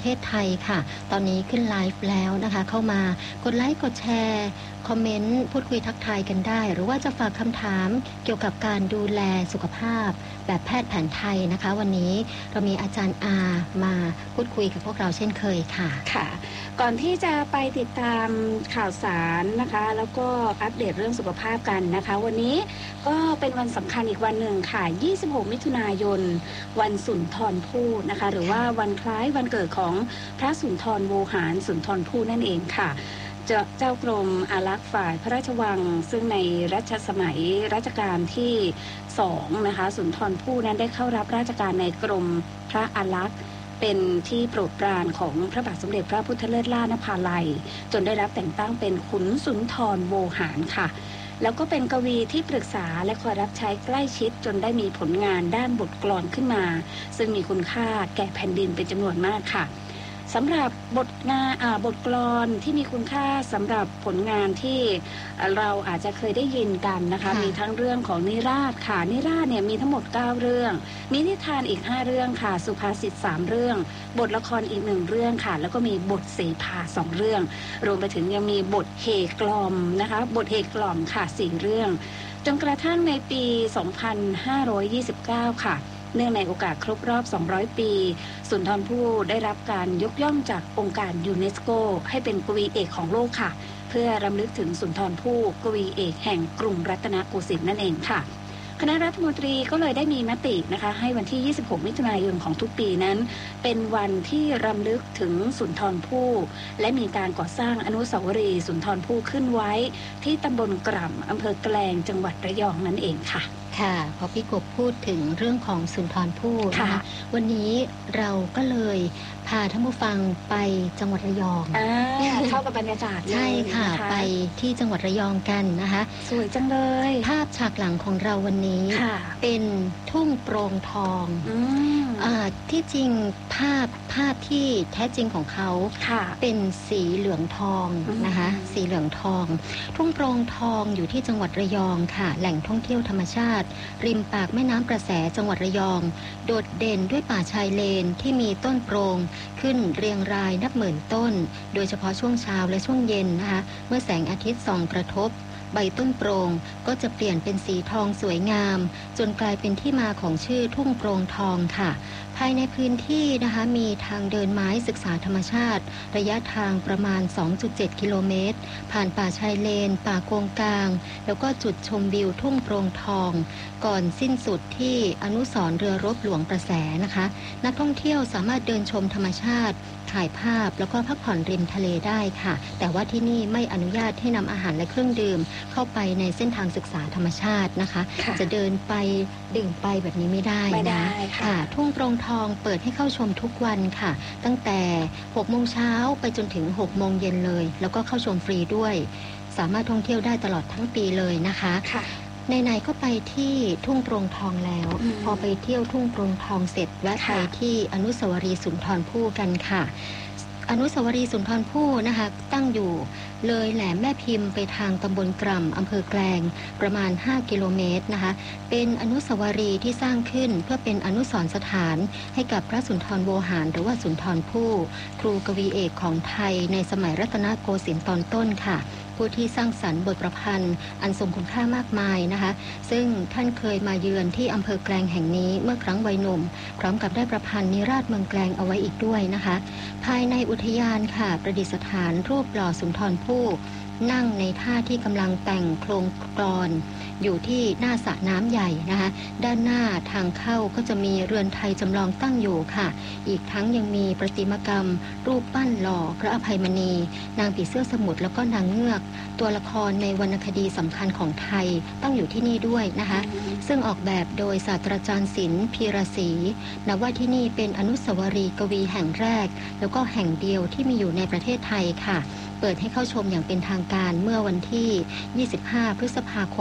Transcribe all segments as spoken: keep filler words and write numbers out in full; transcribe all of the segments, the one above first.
ทศไทยค่ะตอนนี้ขึ้นไลฟ์แล้วนะคะเข้ามากดไลค์กดแชร์คอมเมนต์พูดคุยทักทายกันได้หรือว่าจะฝากคำถามเกี่ยวกับการดูแลสุขภาพแบบแพทย์แผนไทยนะคะวันนี้เรามีอาจารย์อามาพูดคุยกับพวกเราเช่นเคยค่ะค่ะก่อนที่จะไปติดตามข่าวสารนะคะแล้วก็อัปเดตเรื่องสุขภาพกันนะคะวันนี้ก็เป็นวันสำคัญอีกวันหนึ่งค่ะยี่สิบหกมิถุนายนวันสุนทรภู่นะคะหรือว่าวันคล้ายวันเกิดของพระสุนทรโวหารสุนทรภู่นั่นเองค่ะเจ้ากรมอารักษ์ฝ่ายพระราชวังซึ่งในรัชสมัยรัชกาลที่สองนะคะสุนทรภู่นั้นได้เข้ารับราชการในกรมพระอารักษ์เป็นที่โปรดปรานของพระบาทสมเด็จพระพุทธเลิศล่านภาลัยจนได้รับแต่งตั้งเป็นขุนสุนทรโวหารค่ะแล้วก็เป็นกวีที่ปรึกษาและคอยรับใช้ใกล้ชิดจนได้มีผลงานด้านบทกลอนขึ้นมาซึ่งมีคุณค่าแก่แผ่นดินเป็นจำนวนมากค่ะสำหรับบทงานบทกลอนที่มีคุณค่าสำหรับผลงานที่เราอาจจะเคยได้ยินกันนะคะมีทั้งเรื่องของนิราศค่ะนิราศเนี่ยมีทั้งหมดเก้าเรื่องมีนิทานอีกห้าเรื่องค่ะสุภาษิตสามเรื่องบทละครอีกหนึ่งเรื่องค่ะแล้วก็มีบทเสภาสองเรื่องรวมไปถึงยังมีบทเฮกลอมนะคะบทเฮกลอมค่ะสี่เรื่องจนกระทั่งในปีสองพันห้าร้อยยี่สิบเก้าค่ะเนื่องในโอกาสครบรอบสองร้อยปีสุนทรภู่ได้รับการยกย่องจากองค์การยูเนสโกให้เป็นกวีเอกของโลกค่ะเพื่อรำลึกถึงสุนทรภู่กวีเอกแห่งกรุงรัตนโกสินทร์นั่นเองค่ะคณะรัฐมนตรีก็เลยได้มีมตินะคะให้วันที่ยี่สิบหกมิถุนายนของทุกปีนั้นเป็นวันที่รำลึกถึงสุนทรภู่และมีการก่อสร้างอนุสาวรีย์สุนทรภู่ขึ้นไว้ที่ตำบลกร่ำอำเภอแกลงจังหวัดระยองนั่นเองค่ะค่ะพอพี่กบพูดถึงเรื่องของสุนทรภู่นะคะวันนี้เราก็เลยพาท่านผู้ฟังไปจังหวัดระยองเข้ากับบรรยากาศเลยใช่ค่ะไปที่จังหวัดระยองกันนะคะสวยจังเลยภาพฉากหลังของเราวันนี้เป็นทุ่งโปร่งทองอ่าที่จริงภาพภาพที่แท้จริงของเขาเป็นสีเหลืองทองนะคะสีเหลืองทองทุ่งโปร่งทองอยู่ที่จังหวัดระยองค่ะแหล่งท่องเที่ยวธรรมชาติริมปากแม่น้ำประแสจังหวัดระยองโดดเด่นด้วยป่าชายเลนที่มีต้นโปร่งขึ้นเรียงรายนับหมื่นต้นโดยเฉพาะช่วงเช้าและช่วงเย็นนะคะเมื่อแสงอาทิตย์ส่องกระทบใบต้นโปร่งก็จะเปลี่ยนเป็นสีทองสวยงามจนกลายเป็นที่มาของชื่อทุ่งโปร่งทองค่ะภายในพื้นที่นะคะมีทางเดินไม้ศึกษาธรรมชาติระยะทางประมาณ สองจุดเจ็ด กิโลเมตรผ่านป่าชายเลนป่าโกงกลางแล้วก็จุดชมวิวทุ่งโปร่งทองก่อนสิ้นสุดที่อนุสรณ์เรือรบหลวงประแสนะคะนักท่องเที่ยวสามารถเดินชมธรรมชาติถ่ายภาพแล้วก็พักผ่อนริมทะเลได้ค่ะแต่ว่าที่นี่ไม่อนุญาตให้นำอาหารและเครื่องดื่มเข้าไปในเส้นทางศึกษาธรรมชาตินะคะจะเดินไปดื่มไปแบบนี้ไม่ได้นะค่ะทุ่งโปร่งทองเปิดให้เข้าชมทุกวันค่ะตั้งแต่หกโมงเช้าไปจนถึงหกโมงเย็นเลยแล้วก็เข้าชมฟรีด้วยสามารถท่องเที่ยวได้ตลอดทั้งปีเลยนะคะในๆก็ไปที่ทุ่งโปร่งทองแล้วพอไปเที่ยวทุ่งโปร่งทองเสร็จแวะไปที่อนุสาวรีย์สุนทรภู่กันค่ะอนุสาวรีย์สุนทรภู่นะคะตั้งอยู่เลยแหลมแม่พิมพ์ไปทางตำบลกร่ำอำเภอแกลงประมาณห้ากิโลเมตรนะคะเป็นอนุสาวรีย์ที่สร้างขึ้นเพื่อเป็นอนุสรณ์สถานให้กับพระสุนทรโวหารหรือว่าสุนทรภู่ครูกวีเอกของไทยในสมัยรัตนโกสินทร์ตอนต้นค่ะผู้ที่สร้างสรรค์บทประพันธ์อันทรงคุณค่ามากมายนะคะซึ่งท่านเคยมาเยือนที่อำเภอแกลงแห่งนี้เมื่อครั้งวัยหนุ่มพร้อมกับได้ประพันธ์นิราศเมืองแกลงเอาไว้อีกด้วยนะคะภายในอุทยานค่ะประดิษฐานรูปหล่อสุนทรภู่นั่งในท่าที่กำลังแต่งโครงกลอนอยู่ที่หน้าสระน้ำใหญ่นะคะด้านหน้าทางเข้าก็จะมีเรือนไทยจำลองตั้งอยู่ค่ะอีกทั้งยังมีประติมากรรมรูปปั้นหล่อพระอภัยมณีนางผีเสื้อสมุทรแล้วก็นางเงือกตัวละครในวรรณคดีสำคัญของไทยตั้งอยู่ที่นี่ด้วยนะคะซึ่งออกแบบโดยศาสตราจารย์ศิลป์พีระศรีนับว่าที่นี่เป็นอนุสาวรีย์กวีแห่งแรกแล้วก็แห่งเดียวที่มีอยู่ในประเทศไทยค่ะเปิดให้เข้าชมอย่างเป็นทางการเมื่อวันที่ยี่สิบห้าพฤษภาคมสองพัน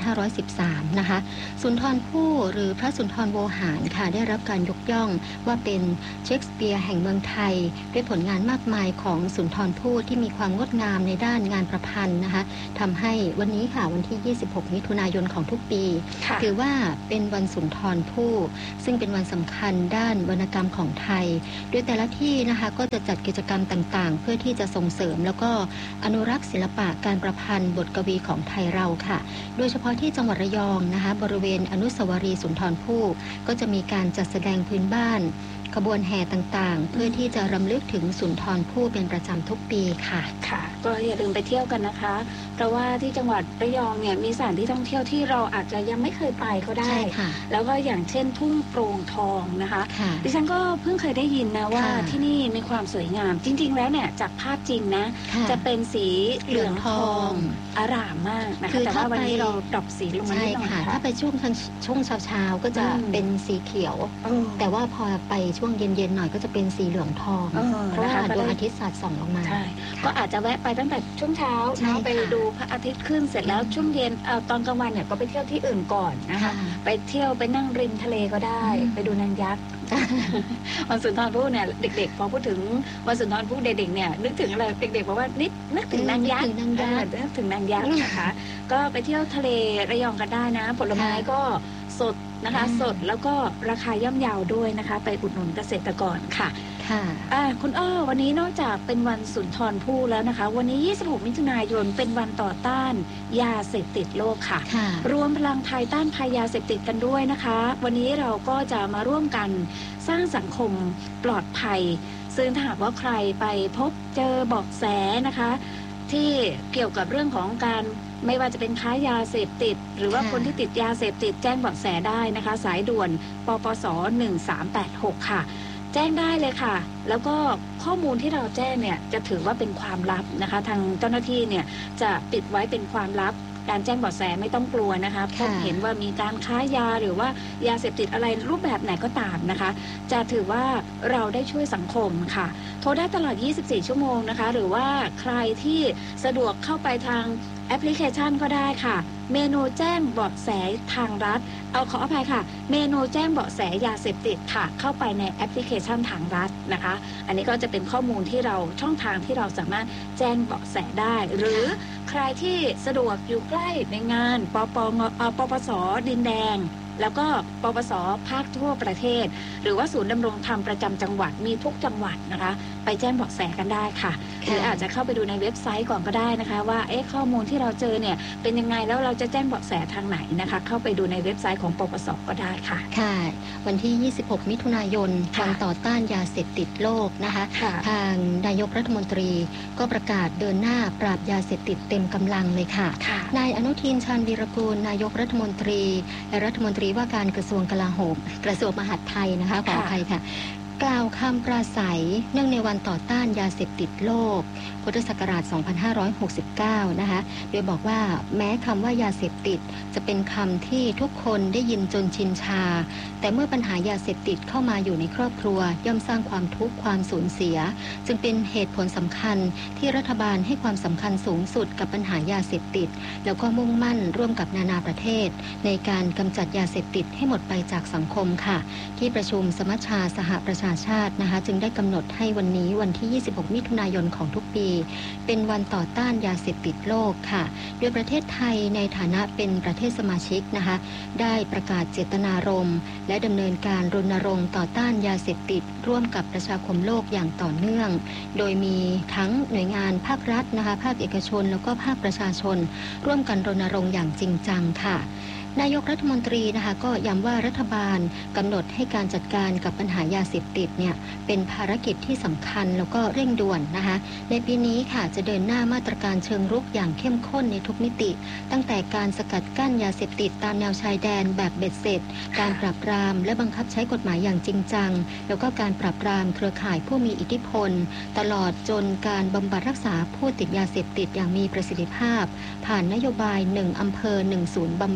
ห้าร้อยสิบสาม นะคะสุนทรภู่หรือพระสุนทรโวหารค่ะได้รับการยกย่องว่าเป็นเชคสเปียร์แห่งเมืองไทยด้วยผลงานมากมายของสุนทรภู่ที่มีความงดงามในด้านงานประพันธ์นะคะทำให้วันนี้ค่ะวันที่ยี่สิบหกมิถุนายนของทุกปีถือว่าเป็นวันสุนทรภู่ซึ่งเป็นวันสำคัญด้านวรรณกรรมของไทยโดยแต่ละที่นะคะก็จะจัดกิจกรรมต่างๆเพื่อที่จะส่งเสริมแล้วก็อนุรักษ์ศิลปะการประพันธ์บทกวีของไทยเราค่ะโดยเฉพาะที่จังหวัดระยองนะคะบริเวณอนุสาวรีย์สุนทรภู่ก็จะมีการจัดแสดงพื้นบ้านขบวนแห่ต่างๆเพื่อที่จะรำลึกถึงสุนทรภู่เป็นประจำทุกปีค่ะค่ะก็อย่าลืมไปเที่ยวกันนะคะเพราะว่าที่จังหวัดระยองเนี่ยมีสถานที่ท่องเที่ยวที่เราอาจจะยังไม่เคยไปก็ได้แล้วก็อย่างเช่นทุ่งโปร่งทองนะคะดิฉันก็เพิ่งเคยได้ยินนะว่าที่นี่มีความสวยงามจริงๆแล้วเนี่ยจากภาพจริงนะจะเป็นสีเหลืองทองอร่ามมากนะคะแต่ว่าวันนี้เราดรอปสีลงมานิดหน่อยค่ะถ้าไปช่วงช่วงเช้าๆก็จะเป็นสีเขียวแต่ว่าพอไปช่วงเย็นๆหน่อยก็จะเป็นสีเหลืองทองเพราะว่าดวงอาทิตย์สาดส่องลงมาก็อาจจะแวะไปตั้งแต่ช่วงเช้าไปดูพระอาทิตย์ขึ้นเสร็จแล้วช่วงเย็นเอาตอนกลางวันเนี่ยก็ไปเที่ยวที่อื่นก่อนนะคะไปเที่ยวไปนั่งริมทะเลก็ได้ไปดูนางยักษ์วันสุนทรภู่เนี่ยเด็กๆพอพูดถึงวันสุนทรภู่เด็กๆเนี่ยนึกถึงอะไรเด็กๆบอกว่านิดนึกถึงนางยักษ์นึกถึงนางยักษ์นะคะก็ไปเที่ยวทะเลระยองกันได้นะผลไม้ก็สดนะคะสดแล้วก็ราคาย่อมเยาด้วยนะคะไปอุดหนุนเกษตรกรค่ะค่ะคุณอ้อวันนี้นอกจากเป็นวันสุนทรภู่แล้วนะคะวันนี้ยี่สิบหกมิถุนายนเป็นวันต่อต้านยาเสพติดโลกค่ะรวมพลังไทยต้านภัยยาเสพติดกันด้วยนะคะวันนี้เราก็จะมาร่วมกันสร้างสังคมปลอดภัยซึ่งถ้าหากว่าใครไปพบเจอเบาะแสนะคะที่เกี่ยวกับเรื่องของการไม่ว่าจะเป็นค้ายาเสพติดหรือว่าคนที่ติดยาเสพติดแจ้งเบาะแสได้นะคะสายด่วนปปสหนึ่งสามแปดหกค่ะแจ้งได้เลยค่ะแล้วก็ข้อมูลที่เราแจ้งเนี่ยจะถือว่าเป็นความลับนะคะทางเจ้าหน้าที่เนี่ยจะปิดไว้เป็นความลับการแจ้งเบาะแสไม่ต้องกลัวนะคะพบเห็นว่ามีการค้ายาหรือว่ายาเสพติดอะไรรูปแบบไหนก็ตามนะคะจะถือว่าเราได้ช่วยสังคมค่ะโทรได้ตลอดยี่สิบสี่ชั่วโมงนะคะหรือว่าใครที่สะดวกเข้าไปทางแอปพลิเคชันก็ได้ค่ะเมนูแจ้งเบาะแสทางรัฐเอาขออภัยค่ะเมนูแจ้งเบาะแสยาเสพติดค่ะเข้าไปในแอปพลิเคชันทางรัฐนะคะอันนี้ก็จะเป็นข้อมูลที่เราช่องทางที่เราสามารถแจ้งเบาะแสได้หรือใครที่สะดวกอยู่ใกล้ในงานปปงปปสดินแดงแล้วก็ปปสภาคทั่วประเทศหรือว่าศูนย์ดำรงธรรมประจำจังหวัดมีทุกจังหวัดนะคะไปแจ้งเบาะแสกันได้ค่ะหรืออาจจะเข้าไปดูในเว็บไซต์ก่อนก็ได้นะคะว่าเอ๊ะข้อมูลที่เราเจอเนี่ยเป็นยังไงแล้วเราจะแจ้งเบาะแสทางไหนนะคะเข้าไปดูในเว็บไซต์ของปปสก็ได้ค่ะค่ะวันที่ยี่สิบหกมิถุนายนวันต่อต้านยาเสพติดโลกนะคะทางนายกรัฐมนตรีก็ประกาศเดินหน้าปราบยาเสพติดเต็มกำลังเลยค่ะนายอนุทินชาญวีรกูลนายกรัฐมนตรีและรัฐมนตรีว่าการกระทรวงกลาโหมกระทรวงมหาดไทยนะคะขออภัยค่ะกล่าวคำปราศัยเนื่องในวันต่อต้านยาเสพติดโลกพุทธศักราชสองพันห้าร้อยหกสิบเก้านะคะโดยบอกว่าแม้คำว่ายาเสพติดจะเป็นคำที่ทุกคนได้ยินจนชินชาแต่เมื่อปัญหายาเสพติดเข้ามาอยู่ในครอบครัวย่อมสร้างความทุกข์ความสูญเสียจึงเป็นเหตุผลสำคัญที่รัฐบาลให้ความสำคัญสูงสุดกับปัญหายาเสพติดแล้วก็มุ่งมั่นร่วมกับนานาประเทศในการกำจัดยาเสพติดให้หมดไปจากสังคมค่ะที่ประชุมสมัชชาสหประชาชาตินะคะจึงได้กำหนดให้วันนี้วันที่ยี่สิบหกมิถุนายนของทุกปีเป็นวันต่อต้านยาเสพติดโลกค่ะโดยประเทศไทยในฐานะเป็นประเทศสมาชิกนะคะได้ประกาศเจตนารมณ์และดำเนินการรณรงค์ต่อต้านยาเสพติดร่วมกับประชาคมโลกอย่างต่อเนื่องโดยมีทั้งหน่วยงานภาครัฐนะคะภาคเอกชนแล้วก็ภาคประชาชนร่วมกันรณรงค์อย่างจริงจังค่ะนายกรัฐมนตรีนะคะก็ย้ำว่ารัฐบาลกำหนดให้การจัดการกับปัญหายาเสพติดเนี่ยเป็นภารกิจที่สำคัญแล้วก็เร่งด่วนนะคะในปีนี้ค่ะจะเดินหน้ามาตรการเชิงรุกอย่างเข้มข้นในทุกมิติตั้งแต่การสกัดกั้นยาเสพติดตามแนวชายแดนแบบเบ็ดเสร็จการปราบปรามและบังคับใช้กฎหมายอย่างจริงจังแล้วก็การปราบปรามเครือข่ายผู้มีอิทธิพลตลอดจนการบำบัดรักษาผู้ติดยาเสพติดอย่างมีประสิทธิภาพผ่านนโยบายหนึ่งอำเภอหนึ่งศูนย์บำบัด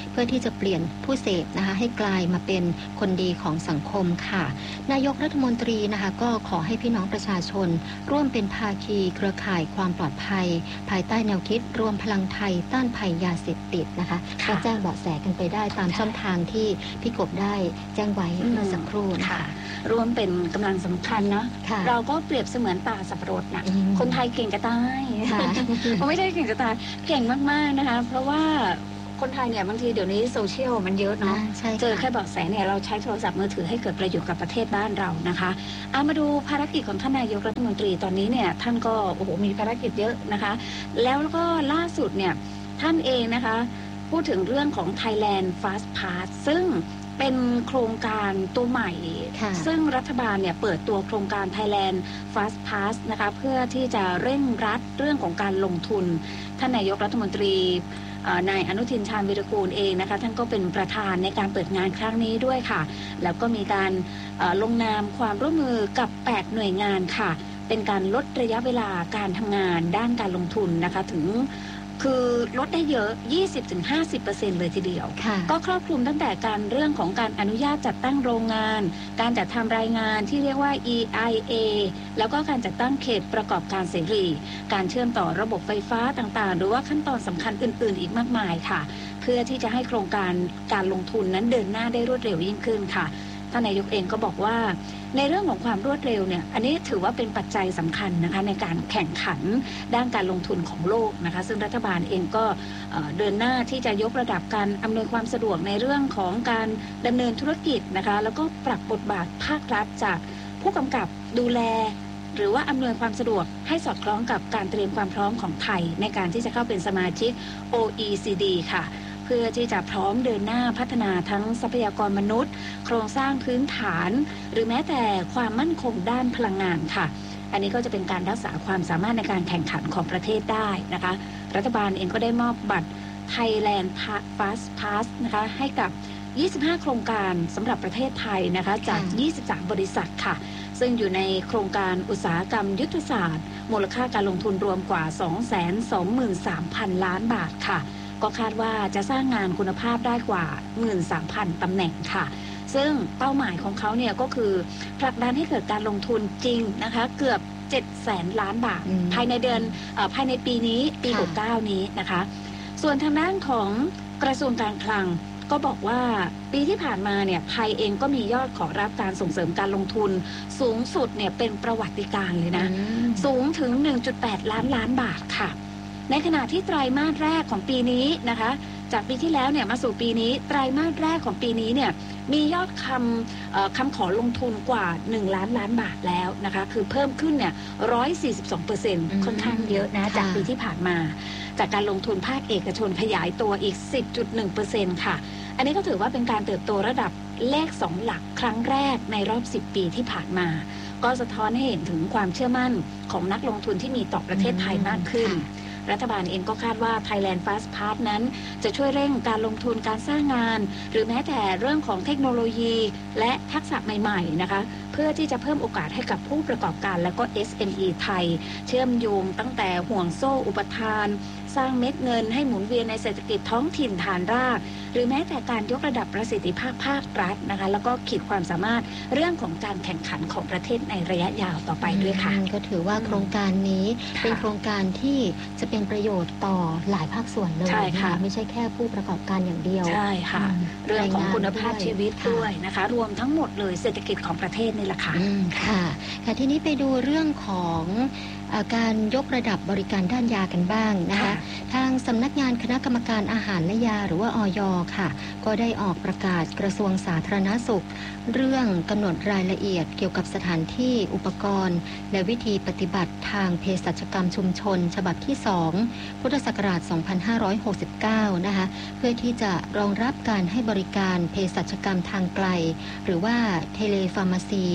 เพื่อที่จะเปลี่ยนผู้เสพนะคะให้กลายมาเป็นคนดีของสังคมค่ะนายกรัฐมนตรีนะคะก็ขอให้พี่น้องประชาชนร่วมเป็นภาคีเครือข่ายความปลอดภัยภายใต้แนวคิดรวมพลังไทยต้านภัยยาเสพติดนะคะก็แจ้งเบาะแสกันไปได้ตามช่องทางที่พี่กบได้แจ้งไว้เมื่อสักครู่นะคะร่วมเป็นกำลังสำคัญเนาะเราก็เปรียบเสมือนป่าสับปะรดนะคนไทยเก่งกระต่ายเขาไม่ได้เก่งกระต่ายเก่งมากๆนะคะเพราะว่าคนไทยเนี่ยบางทีเดี๋ยวนี้โซเชียลมันเยอะเนาะเจอแค่เบาะแสเนี่ยเราใช้โทรศัพท์มือถือให้เกิดประโยชน์กับประเทศบ้านเรานะคะเอามาดูภารกิจของท่านนายกรัฐมนตรีตอนนี้เนี่ยท่านก็โอ้โหมีภารกิจเยอะนะคะแล้วก็ล่าสุดเนี่ยท่านเองนะคะพูดถึงเรื่องของ Thailand Fast Pass ซึ่งเป็นโครงการตัวใหม่ซึ่งรัฐบาลเนี่ยเปิดตัวโครงการ Thailand Fast Pass นะคะเพื่อที่จะเร่งรัดเรื่องของการลงทุนท่านนายกรัฐมนตรีนายอนุทินชาญวีรกูลเองนะคะท่านก็เป็นประธานในการเปิดงานครั้งนี้ด้วยค่ะแล้วก็มีการลงนามความร่วมมือกับแปดหน่วยงานค่ะเป็นการลดระยะเวลาการทำงานด้านการลงทุนนะคะถึงคือลดได้เยอะ ยี่สิบถึงห้าสิบเปอร์เซ็นต์ เลยทีเดียวก็ครอบคลุมตั้งแต่การเรื่องของการอนุญาตจัดตั้งโรงงานการจัดทำรายงานที่เรียกว่า อี ไอ เอ แล้วก็การจัดตั้งเขตประกอบการเสรีการเชื่อมต่อระบบไฟฟ้าต่างๆหรือว่าขั้นตอนสำคัญอื่นๆอีกมากมายค่ะเพื่อที่จะให้โครงการการลงทุนนั้นเดินหน้าได้รวดเร็วยิ่งขึ้นค่ะท่านนายกเองก็บอกว่าในเรื่องของความรวดเร็วเนี่ยอันนี้ถือว่าเป็นปัจจัยสำคัญนะคะในการแข่งขันด้านการลงทุนของโลกนะคะซึ่งรัฐบาลเองก็เดินหน้าที่จะยกระดับการอำนวยความสะดวกในเรื่องของการดำเนินธุรกิจนะคะแล้วก็ปรับบทบาทภาครัฐจากผู้กำกับดูแลหรือว่าอำนวยความสะดวกให้สอดคล้องกับการเตรียมความพร้อมของไทยในการที่จะเข้าเป็นสมาชิก โอ อี ซี ดี ค่ะเพื่อที่จะพร้อมเดินหน้าพัฒนาทั้งทรัพยากรมนุษย์โครงสร้างพื้นฐานหรือแม้แต่ความมั่นคงด้านพลังงานค่ะอันนี้ก็จะเป็นการรักษาความสามารถในการแข่งขันของประเทศได้นะคะรัฐบาลเองก็ได้มอบบัตร Thailand Fast Pass นะคะให้กับยี่สิบห้าโครงการสำหรับประเทศไทยนะคะจากยี่สิบสามบริษัทค่ะซึ่งอยู่ในโครงการอุตสาหกรรมยุทธศาสตร์มูลค่าการลงทุนรวมกว่า สองแสนสองหมื่นสามพัน ล้านบาทค่ะก็คาดว่าจะสร้างงานคุณภาพได้กว่า หนึ่งหมื่นสามพัน ตำแหน่งค่ะซึ่งเป้าหมายของเขาเนี่ยก็คือผลักดันให้เกิดการลงทุนจริงนะคะเกือบเจ็ดแสนล้านบาทภายในเดือนภายในปีนี้ปีหกสิบเก้านี้นะคะส่วนทางด้านของกระทรวงการคลังก็บอกว่าปีที่ผ่านมาเนี่ยไทยเองก็มียอดขอรับการส่งเสริมการลงทุนสูงสุดเนี่ยเป็นประวัติการณ์เลยนะสูงถึง หนึ่งจุดแปด ล้านล้านบาทค่ะในขณะที่ไตรมาสแรกของปีนี้นะคะจากปีที่แล้วเนี่ยมาสู่ปีนี้ไตรมาสแรกของปีนี้เนี่ยมียอดคำคำขอลงทุนกว่าหนึ่งล้านล้านบาทแล้วนะคะคือเพิ่มขึ้นเนี่ย หนึ่งร้อยสี่สิบสองเปอร์เซ็นต์ ค่อนข้างเยอะนะจากปีที่ผ่านมาจากการลงทุนภาคเอกชนขยายตัวอีก สิบจุดหนึ่งเปอร์เซ็นต์ ค่ะอันนี้ก็ถือว่าเป็นการเติบโตระดับเลขสองหลักครั้งแรกในรอบสิบปีที่ผ่านมาก็สะท้อนให้เห็นถึงความเชื่อมั่นของนักลงทุนที่มีต่อประเทศไทยมากขึ้นรัฐบาลเองก็คาดว่า Thailand Fast Pass นั้นจะช่วยเร่งการลงทุนการสร้างงานหรือแม้แต่เรื่องของเทคโนโลยีและทักษะใหม่ๆนะคะเพื่อที่จะเพิ่มโอกาสให้กับผู้ประกอบการและก็ เอส เอ็ม อี ไทยเชื่อมโยงตั้งแต่ห่วงโซ่อุปทานสร้างเม็ดเงินให้หมุนเวียนในเศรษฐกิจท้องถิ่นฐานรากหรือแม้แต่การยกระดับประสิทธิภาพภาครัฐนะคะแล้วก็ขีดความสามารถเรื่องของการแข่งขันของประเทศในระยะยาวต่อไปด้วยค่ะก็ถือว่าโครงการนี้เป็นโครงการที่จะเป็นประโยชน์ต่อหลายภาคส่วนเลยนะคะไม่ใช่แค่ผู้ประกอบการอย่างเดียวใช่ค่ะเรื่องของคุณภาพชีวิตด้วยนะคะรวมทั้งหมดเลยเศรษฐกิจของประเทศนี่แหละค่ะค่ะค่ะทีนี้ไปดูเรื่องของการยกระดับบริการด้านยากันบ้างนะคะทางสำนักงานคณะกรรมการอาหารและยาหรือว่าอย.ค่ะก็ได้ออกประกาศกระทรวงสาธารณสุขเรื่องกำหนดรายละเอียดเกี่ยวกับสถานที่อุปกรณ์และวิธีปฏิบัติทางเภสัชกรรมชุมชนฉบับที่สองพุทธศักราชสองพันห้าร้อยหกสิบเก้านะคะเพื่อที่จะรองรับการให้บริการเภสัชกรรมทางไกลหรือว่าเทเลฟาร์มาซี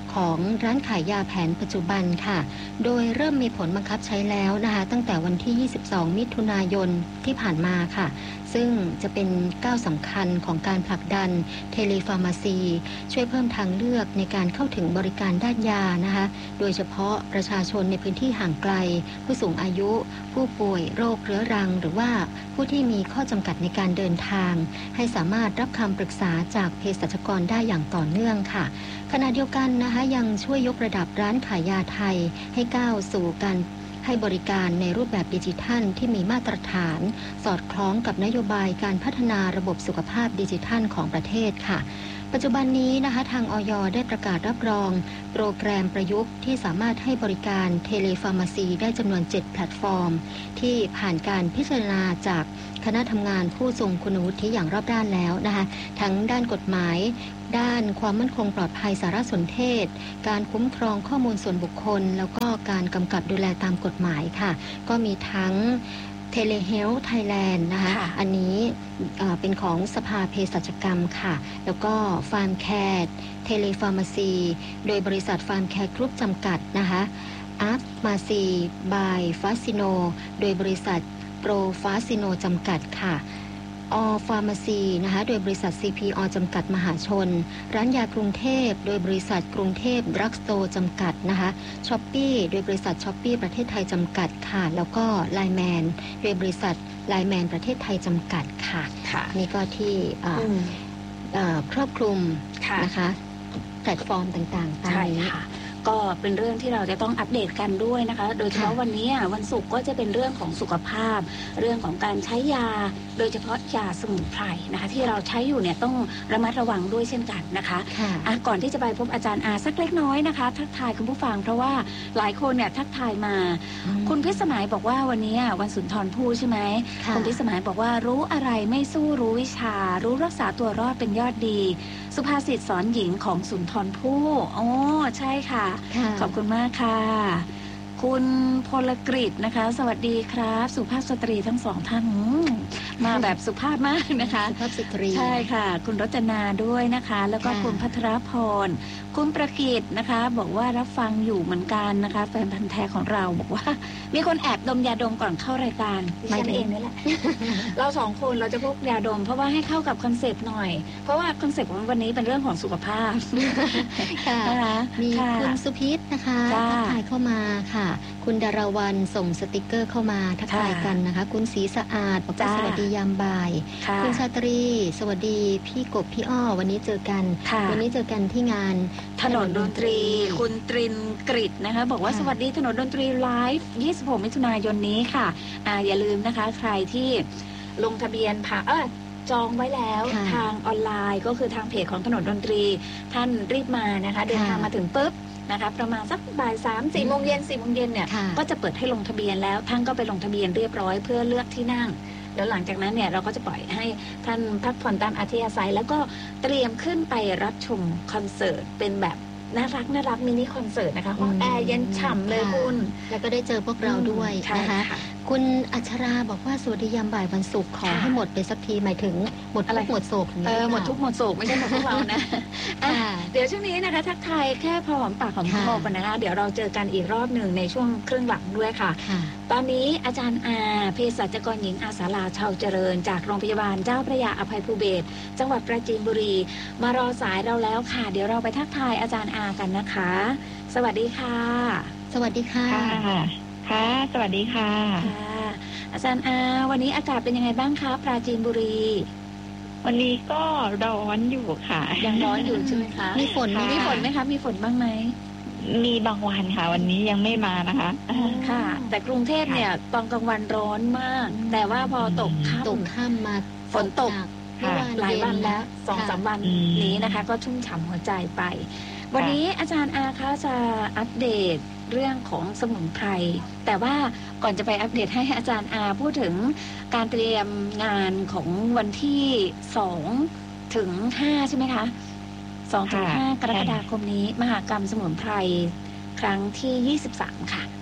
ของร้านขายยาแผนปัจจุบันค่ะโดยเริ่มมีผลบังคับใช้แล้วนะคะตั้งแต่วันที่ยี่สิบสองมิถุนายนที่ผ่านมาค่ะซึ่งจะเป็นก้าวสำคัญของการผลักดันเทเลฟาร์มาซีช่วยเพิ่มทางเลือกในการเข้าถึงบริการด้านยานะคะโดยเฉพาะประชาชนในพื้นที่ห่างไกลผู้สูงอายุผู้ป่วยโรคเรื้อรังหรือว่าผู้ที่มีข้อจำกัดในการเดินทางให้สามารถรับคำปรึกษาจากเภสัชกรได้อย่างต่อเนื่องค่ะขณะเดียวกันนะคะยังช่วยยกระดับร้านขายยาไทยให้ก้าวสู่การให้บริการในรูปแบบดิจิทัลที่มีมาตรฐานสอดคล้องกับนโยบายการพัฒนาระบบสุขภาพดิจิทัลของประเทศค่ะปัจจุบันนี้นะคะทางอย.ได้ประกาศรับรองโปรแกรมประยุกต์ที่สามารถให้บริการเทเลฟาร์มาซีได้จำนวนเจ็ดแพลตฟอร์มที่ผ่านการพิจารณาจากคณะทำงานผู้ทรงคุณวุฒิอย่างรอบด้านแล้วนะคะทั้งด้านกฎหมายด้านความมั่นคงปลอดภัยสารสนเทศการคุ้มครองข้อมูลส่วนบุคคลแล้วก็การกำกับดูแลตามกฎหมายค่ะก็มีทั้งเทเลเฮลท์ไทยแลนด์นะคะอันนี้เป็นของสภาเภสัชกรรมค่ะแล้วก็ฟาร์มแคร์เทเลฟาร์มาซีโดยบริษัทฟาร์มแคร์กรุ๊ปจำกัดนะคะอาร์ตมาซีบายฟาซิโนโดยบริษัทโปรฟาซิโนจำกัดค่ะออฟาร์มาซีนะคะโดยบริษัท ซี พี อ จำกัดมหาชนร้านยากรุงเทพโดยบริษัทกรุงเทพดรักสโตร์จำกัดนะคะช้อปปี้โดยบริษัทช้อปปี้ประเทศไทยจำกัดค่ะแล้วก็ไลน์แมนโดยบริษัทไลน์แมนประเทศไทยจำกัดค่ะนี่ก็ที่ครอบคลุมนะคะแพลตฟอร์มต่างๆตามนี้ก็เป็นเรื่องที่เราจะต้องอัปเดตกันด้วยนะคะโดยเฉพาะวันนี้วันศุกร์ก็จะเป็นเรื่องของสุขภาพเรื่องของการใช้ยาโดยเฉพาะยาสมุนไพรนะคะที่เราใช้อยู่เนี่ยต้องระมัดระวังด้วยเช่นกันนะคะอ่ะก่อนที่จะไปพบอาจารย์อาสักเล็กน้อยนะคะทักทายคุณผู้ฟังเพราะว่าหลายคนเนี่ยทักทายมาคุณพิสมัยบอกว่าวันนี้วันสุนทรภู่ใช่ไหมคุณพิสมัยบอกว่ารู้อะไรไม่สู้รู้วิชารู้รักษาตัวรอดเป็นยอดดีสุภาษิตสอนหญิงของสุนทรภู่อ๋อใช่ค่ะขอบคุณมากค่ะคุณพลกฤษนะคะสวัสดีครับสุภาพสตรีทั้งสองท่านมาแบบสุภาพมากนะคะสุภาพสตรีใช่ค่ะคุณรจนาด้วยนะคะแล้วก็คุณพัทรพรคุณประกิตนะคะบอกว่ารับฟังอยู่เหมือนกันนะคะแฟนพันธุ์แท้ของเราบอกว่ามีคนแอบดมยาดมก่อนเข้ารายการไม่เองนี่แหละ เราสองคนเราจะพกยาดมเพราะว่าให้เข้ากับคอนเซปต์หน่อยเพราะว่าคอนเซปต์ของวันนี้เป็นเรื่องของสุขภาพค่ะมีคุณสุพิษนะคะทักทายเข้ามาค่ะคุณดารวันส่งสติกเกอร์เข้ามาทักทายกันนะคะคุณศรีสะอาดบอกว่าสวัสดียามบ่ายคุณชาตรีสวัสดีพี่กบพี่อ้อวันนี้เจอกันวันนี้เจอกันที่งานถนนดนตรีคุณตรินกฤษนะคะบอกว่าสวัสดีถนนดนตรีไลฟ์ยี่สิบหกมิถุนายนนี้ค่ะอ่าอย่าลืมนะคะใครที่ลงทะเบียนผ่านเออจองไว้แล้วทางออนไลน์ก็คือทางเพจของถนนดนตรีท่านรีบมานะคะเดินทางมาถึงปุ๊บนะคะประมาณสักบ่ายสามสี่โมงเย็นสี่โมงเย็นเนี่ยก็จะเปิดให้ลงทะเบียนแล้วท่านก็ไปลงทะเบียนเรียบร้อยเพื่อเลือกที่นั่งแล้วหลังจากนั้นเนี่ยเราก็จะปล่อยให้ท่านพักผ่อนตามอัธยาศัยแล้วก็เตรียมขึ้นไปรับชมคอนเสิร์ตเป็นแบบน่ารักน่ารักมินิคอนเสิร์ตนะคะห้องแอร์เย็นฉ่ำเลยคุณแล้วก็ได้เจอพวกเราด้วยนะคะคุณอัชราบอกว่าสวัสดียามบ่ายวันศุกร์ขอให้หมดไปสักทีหมายถึงหมดอะไรหมดโศกเออหมดทุกหมดโศกไม่ใช่หมดพวกเรานะเดี๋ยวช่วงนี้นะคะทักทายแค่พอหอมปากหอมคอกันนะคะเดี๋ยวเราเจอกันอีกรอบหนึ่งในช่วงครึ่งหลังด้วยค่ะตอนนี้อาจารย์อาเภสัชกรหญิงอาสาลาชาวเจริญจากโรงพยาบาลเจ้าพระยาอภัยภูเบศรจังหวัดปราจีนบุรีมารอสายเราแล้วค่ะเดี๋ยวเราไปทักทายอาจารย์อากันนะคะสวัสดีค่ะสวัสดีค่ะค่ะสวัสดีค่ะค่ะอาจารย์อาวันนี้อากาศเป็นยังไงบ้างคะปราจีนบุรีวันนี้ก็ร้อนอยู่ค่ะยังร้อนอยู่ใช่ไหมคะมีฝนมีฝนไหมคะมีฝนบ้างไหมมีบางวันค่ะวันนี้ยังไม่มานะคะค่ะแต่กรุงเทพเนี่ยตอนกลางวันร้อนมากแต่ว่าพอตกค่ำตกค่ำมาฝนตกหลายวันแล้วสองสามวันนี้นะคะก็ชุ่มฉ่ำหัวใจไปวันนี้อาจารย์อาคะจะอัปเดตเรื่องของสมุนไพรแต่ว่าก่อนจะไปอัปเดตให้อาจารย์อาพูดถึงการเตรียมงานของวันที่สองถึงห้าใช่ไหมคะสองถึงห้ากรกฎาคมนี้มหกรรมสมุนไพรครั้งที่ยี่สิบสามค่ะ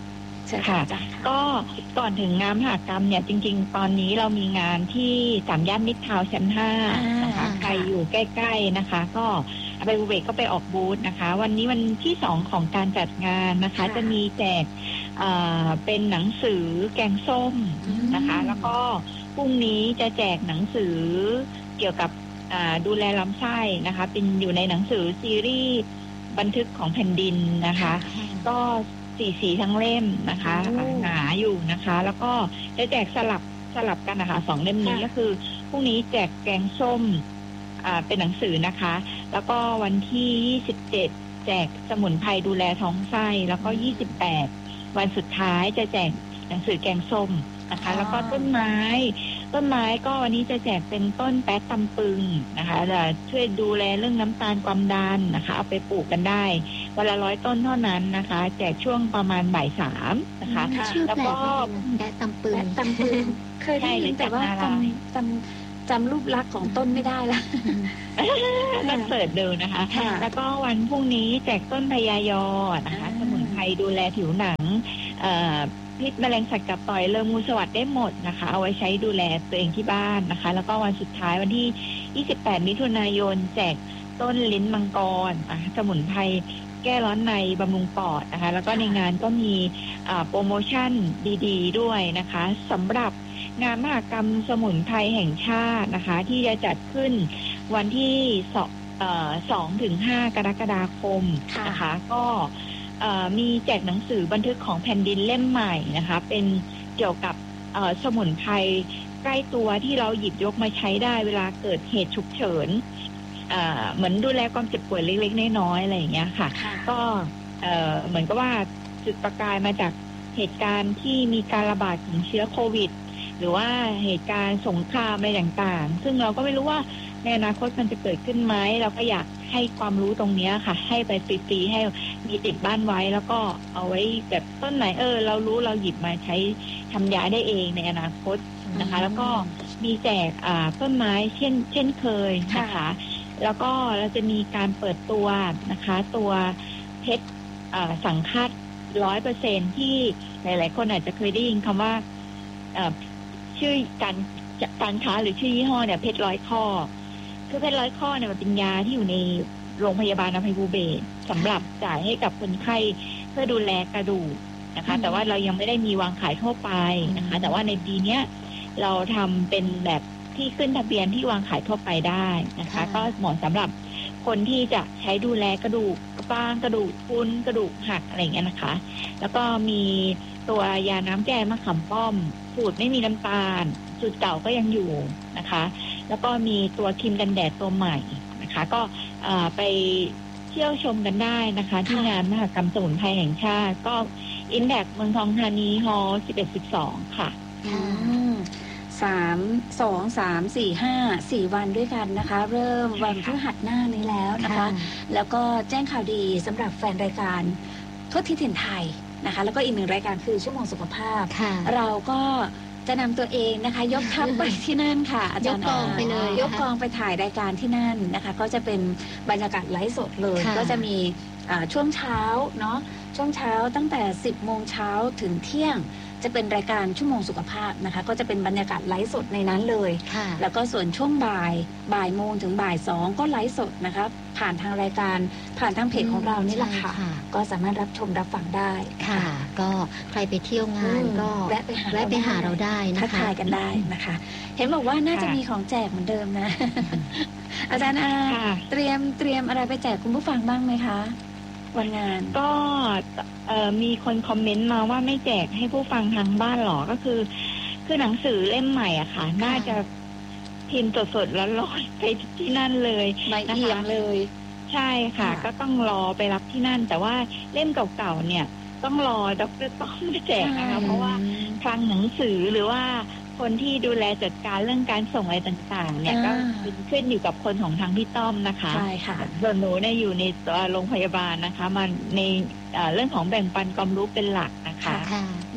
ค่ะก็ก่อนถึงงานมหกรรมเนี่ยจริงๆตอนนี้เรามีงานที่สามย่านมิตรทาวน์ชั้นห้านะคะใครอยู่ใกล้ๆนะคะก็ไปบูเบกก็ไปออกบูธนะคะวันนี้วันที่สองของการจัดงานนะคะจะมีแจกเป็นหนังสือแกงส้มนะคะแล้วก็พรุ่งนี้จะแจกหนังสือเกี่ยวกับดูแลลำไส้นะคะเป็นอยู่ในหนังสือซีรีส์บันทึกของแผ่นดินนะคะก็สี่สีทั้งเล่มนะคะหนาอยู่นะคะแล้วก็จะแจกสลับสลับกันนะคะสองเล่มนี้ก็คือพรุ่งนี้แจกแกงส้มอ่าเป็นหนังสือนะคะแล้วก็วันที่ยี่สิบเจ็ดแจกสมุนไพรดูแลท้องไส้แล้วก็ยี่สิบแปดวันสุดท้ายจะแจกหนังสือแกงส้มนะคะแล้วก็ต้นไม้ต้นไม้ก็วันนี้จะแจกเป็นต้นแป๊ดตำปึงนะคะจะช่วยดูแลเรื่องน้ำตาลความดันนะคะเอาไปปลูกกันได้วันละร้อยต้นเท่านั้นนะคะแจกช่วงประมาณบ่ายสามนะคะแล้วก็แป๊ดตำปึงตำปึงเคยได้ยินแต่ว่าจำจำจำรูปลักษณ์ของต้นไม่ได้ละต้องเสิร์ชดูนะคะแล้วก็วันพรุ่งนี้แจกต้นพญายอนะคะสมุนไพรดูแลผิวหนังพิษแมลงสัตว์กัดต่อยเริ่มงูสวัสดได้หมดนะคะเอาไว้ใช้ดูแลตัวเองที่บ้านนะคะแล้วก็วันสุดท้ายวันที่ยี่สิบแปดมิถุนายนแจกต้นลิ้นมังกรสมุนไพรแก้ร้อนในบำรุงปอดนะคะแล้วก็ในงานก็มีโปรโมชั่นดีๆด้วยนะคะสำหรับงานมหกรรมสมุนไพรแห่งชาตินะคะที่จะจัดขึ้นวันที่สองถึงห้ากรกฎาคมนะคะก็มีแจกหนังสือบันทึกของแผ่นดินเล่มใหม่นะคะเป็นเกี่ยวกับสมุนไพรใกล้ตัวที่เราหยิบยกมาใช้ได้เวลาเกิดเหตุฉุกเฉินเหมือนดูแลความเจ็บป่วยเล็กๆน้อยๆอะไรอย่างเงี้ยค่ะก็เหมือนกับว่าจุดประกายมาจากเหตุการณ์ที่มีการระบาดของเชื้อโควิดหรือว่าเหตุการณ์สงครามอะไรต่างๆซึ่งเราก็ไม่รู้ว่าในอนาคตมันจะเกิดขึ้นไหมเราก็อยากให้ความรู้ตรงนี้ค่ะให้ไปฟรีๆให้มีติดบ้านไว้แล้วก็เอาไว้แบบต้นไหนเออเรารู้เราหยิบมาใช้ทำยาได้เองในอนาคตนะคะแล้วก็มีแจกต้นไม้เช่นเช่นเคยนะคะแล้วก็เราจะมีการเปิดตัวนะคะตัวเพชรสังฆัตร้อยเปอร์เซ็นที่หลายๆคนอาจจะเคยได้ยินคำว่าชื่อการการค้าหรือชื่อยี่ห้อเนี่ยเพชรร้อยข้อคือเพชรร้อยข้อเนี่ยมันเป็นยาที่อยู่ในโรงพยาบาลอภัยภูเบศรสำหรับจ่ายให้กับคนไข้เพื่อดูแลกระดูกนะคะแต่ว่าเรายังไม่ได้มีวางขายทั่วไปนะคะแต่ว่าในปีนี้เราทำเป็นแบบที่ขึ้นทะเบียนที่วางขายทั่วไปได้นะคะก็เหมาะสำหรับคนที่จะใช้ดูแลกระดูกกระป้างกระดูกพุ้นกระดูกหักอะไรอย่างเงี้ยนะคะแล้วก็มีตัวยาน้ำแก้มะขามป้อมสูตรไม่มีน้ำตาลสูตรเก่าก็ยังอยู่นะคะแล้วก็มีตัวครีมกันแดดตัวใหม่นะคะก็ไปเที่ยวชมกันได้นะคะที่งานมหกรรมสมุนไพรแห่งชาติก็อินแดกเมืองทองธานีฮอสิบเอ็ดสิบสองค่ะสามสองสามสี่ห้าสี่วันด้วยกันนะคะเริ่มวันพฤหัสหน้านี้แล้วนะคะแล้วก็แจ้งข่าวดีสำหรับแฟนรายการทั่วทิศถิ่นไทยนะคะแล้วก็อีกหนึ่งรายการคือชั่วโมงสุขภาพเราก็จะนำตัวเองนะคะยกทัพไปที่นั่นค่ะอาจารย์ยกกองไปเลยยกกองไปถ่ายรายการที่นั่นนะคะก็จะเป็นบรรยากาศไลฟ์สดเลยก็จะมีช่วงเช้าเนาะช่วงเช้าตั้งแต่สิบโมงเช้าถึงเที่ยงจะเป็นรายการชั่วโมงสุขภาพนะคะก็จะเป็นบรรยากาศไลฟ์สดในนั้นเลยแล้วก็ส่วนช่วงบ่ายบ่ายโมงถึงบ่ายสองก็ไลฟ์สดนะคะผ่านทางรายการผ่านทางเพจของเรานี่แหละค่ะก็สามารถรับชมรับฟังได้ค่ะก็ใครไปเที่ยวงานก็แวะไปหาแวะไปหาเราได้นะคะทักทายกันได้นะคะเห็นบอกว่าน่าจะมีของแจกเหมือนเดิมนะอาจารย์อาเตรียมเตรียมอะไรไปแจกคุณผู้ฟังบ้างไหมคะวันงานก็มีคนคอมเมนต์มาว่าไม่แจกให้ผู้ฟังทางบ้านหรอก็คือคือหนังสือเล่มใหม่อ่ะค่ะน่าจะพิมพ์สดๆแล้วรอไปที่นั่นเลยนะคะเลยใช่ค่ะก็ต้องรอไปรับที่นั่นแต่ว่าเล่มเก่าๆเนี่ยต้องรอดร.ต้อมมาแจกนะคะเพราะว่าทางหนังสือหรือว่าคนที่ดูแลจัดการเรื่องการส่งอะไรต่างๆเนี่ยก็ขึ้นอยู่กับคนของทางพี่ต้อมนะคะใช่ค่ะส่วนหนูเนี่ยอยู่ในโรงพยาบาลนะคะมันในเรื่องของแบ่งปันความรู้เป็นหลักนะคะ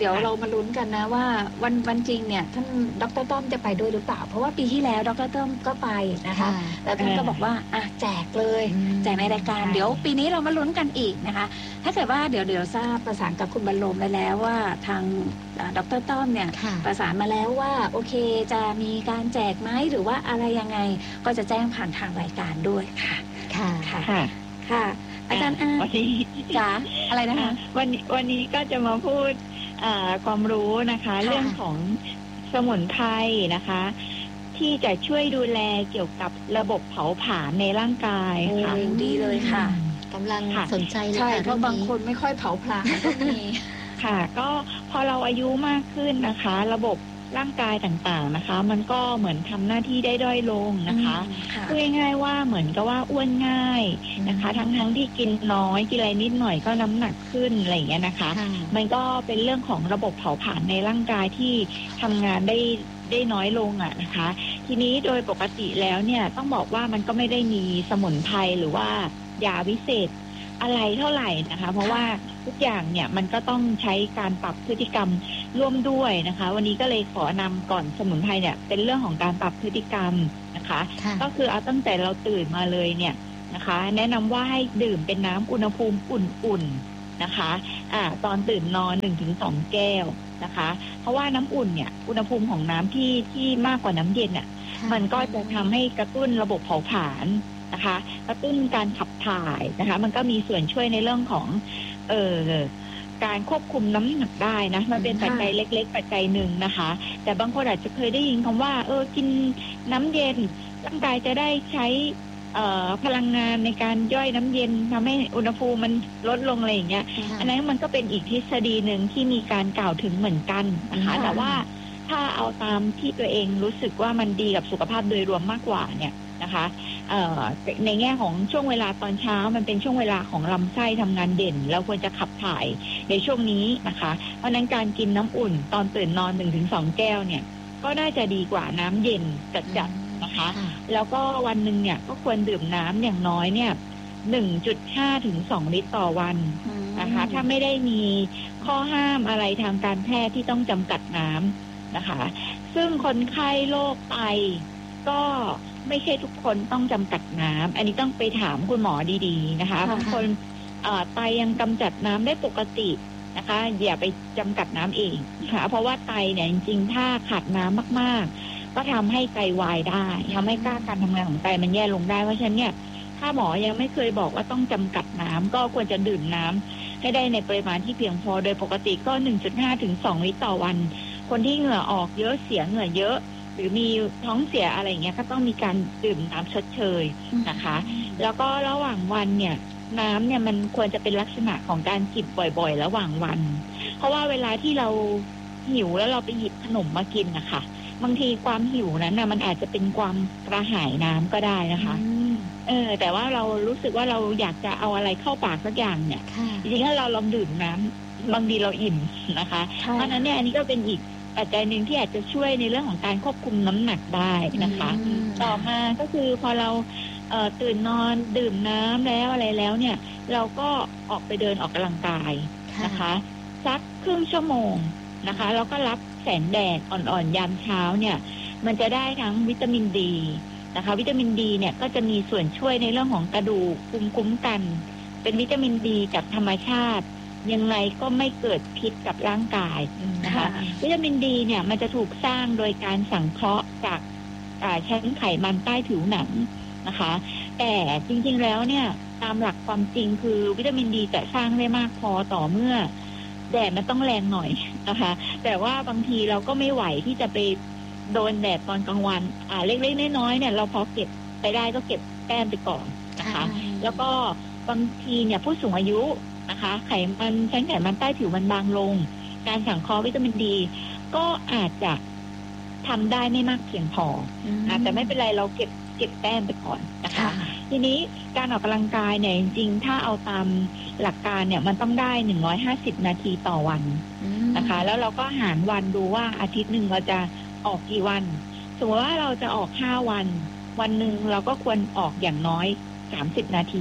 เดี๋ยวเรามาลุ้นกันนะว่าวันวันจริงเนี่ยท่านดร.ต้อมจะไปด้วยหรือเปล่าเพราะว่าปีที่แล้วดร.ต้อมก็ไปนะคะแล้วท่านก็บอกว่าอ่ะแจกเลยแจกในรายการเดี๋ยวปีนี้เรามาลุ้นกันอีกนะคะถ้าเกิดว่าเดี๋ยวเดี๋ยวทราบประสานกับคุณบรรลมแล้วว่าทางดร.ต้อมเนี่ยประสานมาแล้วว่าโอเคจะมีการแจกไหมหรือว่าอะไรยังไงก็จะแจ้งผ่านทางรายการด้วยค่ะค่ะค่ะค่ะอาจารย์อาจ๋าอะไรนะคะวันนี้วันนี้ก็จะมาพูดความรู้นะคะเรื่องของสมุนไพรนะคะที่จะช่วยดูแลเกี่ยวกับระบบเผาผลาญในร่างกายค่ะดีเลยค่ะกำลังสนใจเลยใช่เพราะบางคนไม่ค่อยเผาผลาญก็มีค่ะก็พอเราอายุมากขึ้นนะคะระบบร่างกายต่างๆนะคะมันก็เหมือนทำหน้าที่ได้ด้อยลงนะคะพูดง่ายๆว่าเหมือนกับว่าอ้วนง่ายนะคะทั้งๆที่กินน้อยกินอะไรนิดหน่อยก็น้ำหนักขึ้นอะไรอย่างเงี้ยนะคะมันก็เป็นเรื่องของระบบเผาผลาญในร่างกายที่ทำงานได้ได้น้อยลงอ่ะนะคะทีนี้โดยปกติแล้วเนี่ยต้องบอกว่ามันก็ไม่ได้มีสมุนไพรหรือว่ายาวิเศษอะไรเท่าไหร่นะคะเพราะว่าทุกอย่างเนี่ยมันก็ต้องใช้การปรับพฤติกรรมร่วมด้วยนะคะวันนี้ก็เลยขอนำก่อนสมุนไพรเนี่ยเป็นเรื่องของการปรับพฤติกรรมนะคะก็คือเอาตั้งแต่เราตื่นมาเลยเนี่ยนะคะแนะนำว่าให้ดื่มเป็นน้ำอุณหภูมิอุ่นๆนะคะอ่าตอนตื่นนอน หนึ่งถึงสอง แก้วนะคะเพราะว่าน้ำอุ่นเนี่ยอุณหภูมิของน้ำที่ที่มากกว่าน้ำเย็นอ่ะมันก็จะทำให้กระตุ้นระบบเผาผลาญนะคะกระตุ้นการขับถ่ายนะคะมันก็มีส่วนช่วยในเรื่องของเอ่อการควบคุมน้ำหนักได้นะมันเป็นปัจจัยเล็กๆปัจจัยหนึ่งนะคะแต่บางคนอาจจะเคยได้ยินคำว่าเออกินน้ำเย็นร่างกายจะได้ใช้พลังงานในการย่อยน้ำเย็นทำให้อุณหภูมิมันลดลงอะไรอย่างเงี้ยอันนั้นมันก็เป็นอีกทฤษฎีหนึ่งที่มีการกล่าวถึงเหมือนกันนะคะแต่ว่าถ้าเอาตามที่ตัวเองรู้สึกว่ามันดีกับสุขภาพโดยรวมมากกว่าเนี่ยนะคะในแง่ของช่วงเวลาตอนเช้ามันเป็นช่วงเวลาของลำไส้ทำงานเด่นเราควรจะขับถ่ายในช่วงนี้นะคะเพราะนั้นการกินน้ำอุ่นตอนตื่นนอน หนึ่งถึงสอง แก้วเนี่ยก็น่าจะดีกว่าน้ำเย็นจัดๆนะคะแล้วก็วันหนึ่งเนี่ยก็ควรดื่มน้ำอย่างน้อยเนี่ย หนึ่งจุดห้า ถึง สอง ลิตรต่อวันนะคะถ้าไม่ได้มีข้อห้ามอะไรทางการแพทย์ที่ต้องจำกัดน้ำนะคะซึ่งคนไข้โรคไตก็ไม่ใช่ทุกคนต้องจำกัดน้ำอันนี้ต้องไปถามคุณหมอดีๆนะคะบางคนไตยังกำจัดน้ำได้ปกตินะคะอย่าไปจำกัดน้ำเองค่ะเพราะว่าไตเนี่ยจริงๆถ้าขาดน้ำมากๆก็ทำให้ไตวายได้ทำให้ค่าการทำงานของไตมันแย่ลงได้เพราะฉะนั้นเนี่ยถ้าหมอยังไม่เคยบอกว่าต้องจำกัดน้ำก็ควรจะดื่มน้ำให้ได้ในปริมาณที่เพียงพอโดยปกติก็ หนึ่งจุดห้า ถึง สอง ลิตรต่อวันคนที่เหงื่อออกเยอะเสียเหงื่อเยอะหรือมีท้องเสียอะไรเงี้ยก็ต้องมีการดื่มน้ำชดเชยนะคะแล้วก็ระหว่างวันเนี่ยน้ำเนี่ยมันควรจะเป็นลักษณะของการจิบบ่อยๆระหว่างวันเพราะว่าเวลาที่เราหิวแล้วเราไปหยิบขนมมากินนะคะบางทีความหิวนั้นนะมันอาจจะเป็นความกระหายน้ำก็ได้นะคะเออแต่ว่าเรารู้สึกว่าเราอยากจะเอาอะไรเข้าปากสักอย่างเนี่ยจริงๆถ้าเราลองดื่มน้ำบางทีเราอิ่มนะคะเพราะนั้นเนี่ยอันนี้ก็เป็นอีกปัจจัยหนึ่งที่อาจจะช่วยในเรื่องของการควบคุมน้ำหนักได้นะคะต่อมาก็คือพอเราเอ่อตื่นนอนดื่มน้ำแล้วอะไรแล้วเนี่ยเราก็ออกไปเดินออกกำลังกายนะคะสักครึ่งชั่วโมงนะคะแล้วก็รับแสงแดดอ่อนๆยามเช้าเนี่ยมันจะได้ทั้งวิตามินดีนะคะวิตามินดีเนี่ยก็จะมีส่วนช่วยในเรื่องของกระดูกภูมิคุ้มกันเป็นวิตามินดีจากธรรมชาติยังไงก็ไม่เกิดพิษกับร่างกายนะคะวิตามินดีเนี่ยมันจะถูกสร้างโดยการสังเคราะห์จากชั้นไขมันใต้ผิวหนังนะคะแต่จริงๆแล้วเนี่ยตามหลักความจริงคือวิตามินดีจะสร้างได้มากพอต่อเมื่อแดดมันต้องแรงหน่อยนะคะแต่ว่าบางทีเราก็ไม่ไหวที่จะไปโดนแดดตอนกลางวันอ่าเล็กๆน้อยๆเนี่ยเราพอเก็บไปได้ก็เก็บแต้มไปก่อนนะคะแล้วก็บางทีเนี่ยผู้สูงอายุนะคะไขมันชั้นไขมันใต้ผิวมันบางลงการสังเคราะห์วิตามินดีก็อาจจะทำได้ไม่มากเพียงพออ่าแต่ไม่เป็นไรเราเก็บเก็บแต้มไปก่อนนะคะทีนี้การออกกำลังกายเนี่ยจริงๆถ้าเอาตามหลักการเนี่ยมันต้องได้หนึ่งร้อยห้าสิบนาทีต่อวันนะคะแล้วเราก็หารวันดูว่าอาทิตย์หนึ่งเราจะออกกี่วันสมมติว่าเราจะออกห้าวันวันหนึ่งเราก็ควรออกอย่างน้อยสามสิบนาที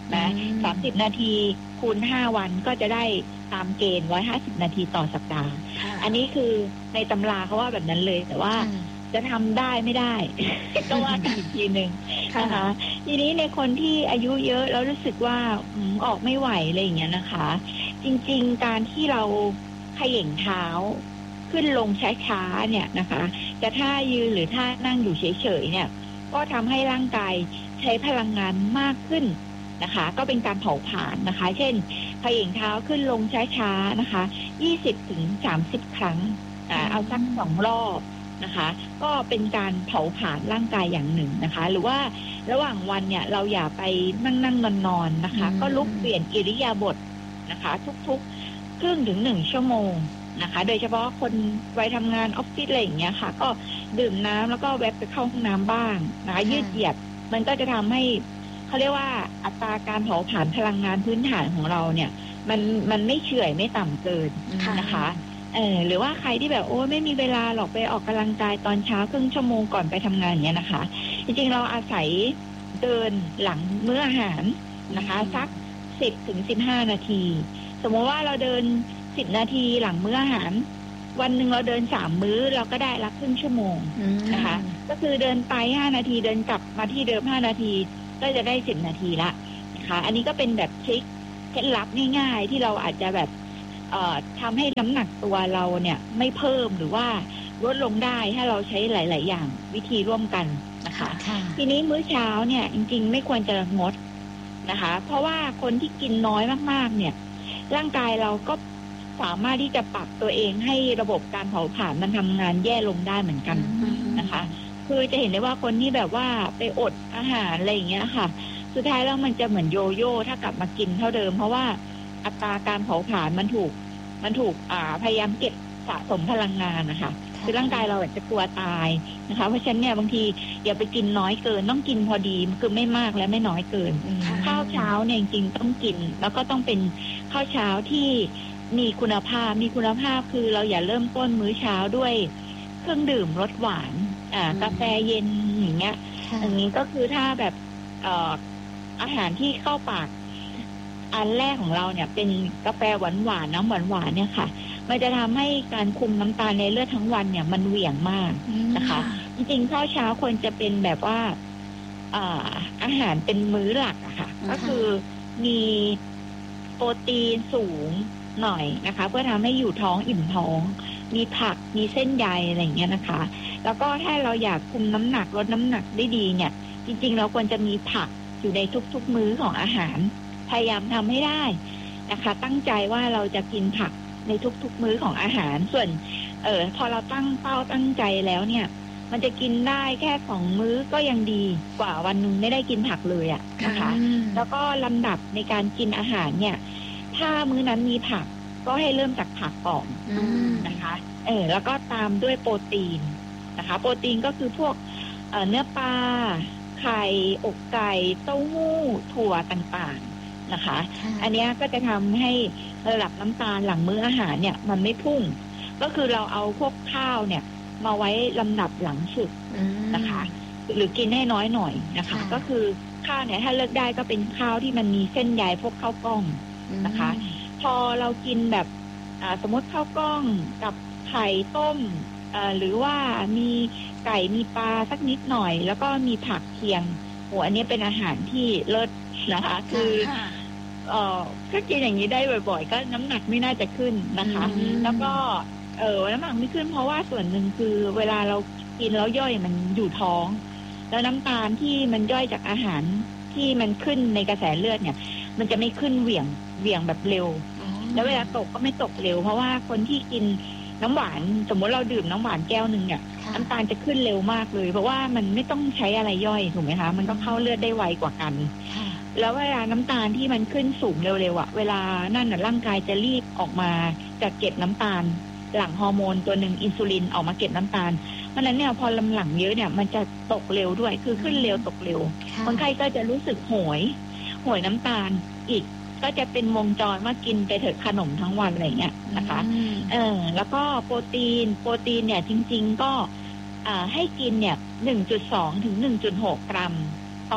นะสามสิบนาทีคูณห้าวันก็จะได้ตามเกณฑ์หนึ่งร้อยห้าสิบนาทีต่อสัปดาห์อันนี้คือในตำราเขาว่าแบบนั้นเลยแต่ว่าจะทำได้ไม่ได้ ก็ว่ากันอีกทีหนึ่งนะคะทีนี้ในคนที่อายุเยอะแล้วรู้สึกว่าออกไม่ไหวอะไรอย่างเงี้ยนะคะจริงๆการที่เราเขย่งเท้าขึ้นลงช้าๆเนี่ยนะคะจะท่ายืนหรือท่านั่งอยู่เฉยๆเนี่ยก็ทำให้ร่างกายใช้พลังงานมากขึ้นนะคะก็เป็นการเผาผลาญนะคะเช่นเขย่งเท้าขึ้นลงช้าๆนะคะยี่สิบถึงสามสิบครั้งอ่าเอาสักสองรอบนะคะก็เป็นการเผาผลาญร่างกายอย่างหนึ่งนะคะหรือว่าระหว่างวันเนี่ยเราอย่าไปนั่งนั่งนอนนอนนะคะก็ลุกเปลี่ยนอิริยาบถนะคะทุกๆครึ่งถึงหนึ่งชั่วโมงนะคะโดยเฉพาะคนวัยทำงานออฟฟิศอะไรอย่างเงี้ยค่ะก็ดื่มน้ำแล้วก็แวะไปเข้าห้องน้ำบ้างนะคะยืดเหยียดมันก็จะทำให้เขาเรียกว่าอัตราการเผาผลาญพลังงานพื้นฐานของเราเนี่ยมันมันไม่เฉื่อยไม่ต่ำเกินนะคะเออหรือว่าใครที่แบบโอ้ไม่มีเวลาหรอกไปออกกำลังกายตอนเช้าครึ่งชั่วโมงก่อนไปทำงานอย่างเงี้ยนะคะจริงๆเราอาศัยเดินหลังมื้ออาหารนะคะสักสิบถึงสิบห้านาทีสมมติว่าเราเดินสิบนาทีหลังมื้ออาหารวันหนึ่งเราเดินสามมื้อเราก็ได้ละครึ่งชั่วโมงนะคะก็คือเดินไปห้านาทีเดินกลับมาที่เดิมห้านาทีก็จะได้สิบนาทีละนะคะอันนี้ก็เป็นแบบทริคเคล็ดลับง่ายๆที่เราอาจจะแบบเอ่อทำให้น้ำหนักตัวเราเนี่ยไม่เพิ่มหรือว่าลดลงได้ถ้าเราใช้หลายๆอย่างวิธีร่วมกันนะคะทีนี้มื้อเช้าเนี่ยจริงๆไม่ควรจะงดนะคะเพราะว่าคนที่กินน้อยมากๆเนี่ยร่างกายเราก็สามารถที่จะปรับตัวเองให้ระบบการเผาผลาญมันทำงานแย่ลงได้เหมือนกันนะคะคือจะเห็นได้ว่าคนที่แบบว่าไปอดอาหารอะไรอย่างเงี้ยค่ะสุดท้ายแล้วมันจะเหมือนโยโย่ถ้ากลับมากินเท่าเดิมเพราะว่าอัตราการเผาผลาญมันถูกมันถูกอ่าพยายามเก็บสะสมพลังงานนะคะคือร่างกายเราจะกลัวตายนะคะเพราะฉะนั้นเนี่ยบางทีอย่าไปกินน้อยเกินต้องกินพอดีคือไม่มากและไม่น้อยเกินข้าวเช้าเนี่ยจริงๆต้องกินแล้วก็ต้องเป็นข้าวเช้าที่มีคุณภาพมีคุณภาพคือเราอย่าเริ่มต้นมื้อเช้าด้วยเครื่องดื่มรสหวานอ่ากาแฟเย็นอย่างเงี้ยอย่างนี้ก็คือถ้าแบบเอ่ออาหารที่เข้าปากอันแรกของเราเนี่ยเป็นกาแฟหวานหวานน้ำหวานหวานเนี่ยค่ะมันจะทำให้การคุมน้ำตาลในเลือดทั้งวันเนี่ยมันเหวี่ยงมากนะคะจริงๆข้าวเช้าควรจะเป็นแบบว่าอ่าอาหารเป็นมื้อหลักอะค่ะก็คือมีโปรตีนสูงหน่อยนะคะเพื่อทำให้อยู่ท้องอิ่มท้องมีผักมีเส้นใยอะไรอย่างเงี้ยนะคะแล้วก็ถ้าเราอยากคุมน้ำหนักลดน้ำหนักได้ดีเนี่ยจริงๆเราควรจะมีผักอยู่ในทุกๆมื้อของอาหารพยายามทำให้ได้นะคะตั้งใจว่าเราจะกินผักในทุกๆมื้อของอาหารส่วนเออพอเราตั้งเป้าตั้งใจแล้วเนี่ยมันจะกินได้แค่สองมื้อก็ยังดีกว่าวันนึงไม่ได้กินผักเลยอะนะคะแล้วก็ลำดับในการกินอาหารเนี่ยถ้ามื้อนั้นมีผักก็ให้เริ่มจากผักก่อนนะคะเออแล้วก็ตามด้วยโปรตีนนะคะโปรตีนก็คือพวก เอ่อ เนื้อปลาไข่อกไก่เต้าหู้ถั่วต่างๆนะคะอันนี้ก็จะทำให้ระดับน้ำตาลหลังมื้ออาหารเนี่ยมันไม่พุ่งก็คือเราเอาพวกข้าวเนี่ยมาไว้ลำดับหลังสุดนะคะหรือกินให้น้อยหน่อยนะคะก็คือข้าวเนี่ยถ้าเลือกได้ก็เป็นข้าวที่มันมีเส้นใยพวกข้าวกล้องนะคะพอเรากินแบบสมมติข้าวกล้องกับไข่ต้มหรือว่ามีไก่มีปลาสักนิดหน่อยแล้วก็มีผักเคียงโหอันนี้เป็นอาหารที่เลิศนะคะคือเอ่อถ้ากินอย่างนี้ได้บ่อยๆก็น้ำหนักไม่น่าจะขึ้นนะคะแล้วก็เออน้ำหนักไม่ขึ้นเพราะว่าส่วนหนึ่งคือเวลาเรากินแล้วย่อยมันอยู่ท้องแล้วน้ำตาลที่มันย่อยจากอาหารที่มันขึ้นในกระแสเลือดเนี่ยมันจะไม่ขึ้นเหวี่ยงเหวี่ยงแบบเร็วแล้วเวลาตกก็ไม่ตกเร็วเพราะว่าคนที่กินน้ำหวานสมมติเราดื่มน้ำหวานแก้วนึงเนี่ยน้ำตาลจะขึ้นเร็วมากเลยเพราะว่ามันไม่ต้องใช้อะไรย่อยถูกไหมคะมันก็เข้าเลือดได้ไวกว่ากันแล้วเวลาน้ำตาลที่มันขึ้นสูงเร็วๆอ่ะเวลานั่นน่ะร่างกายจะรีบออกมาจากเก็บน้ำตาลหลั่งฮอร์โมนตัวหนึ่งอินซูลินออกมาเก็บน้ำตาลเพราะนั้นเนี่ยพอลำหลังเยอะเนี่ยมันจะตกเร็วด้วยคือขึ้นเร็วตกเร็วคนไข้ก็จะรู้สึกโหยโหยน้ำตาลอีกก็จะเป็นวงจรว่ากินไปเถิดขนมทั้งวันอะไรเงี้ยนะคะเออแล้วก็โปรตีนโปรตีนเนี่ยจริงๆก็อ่าให้กินเนี่ย หนึ่งจุดสอง ถึง หนึ่งจุดหก กรัมต่อ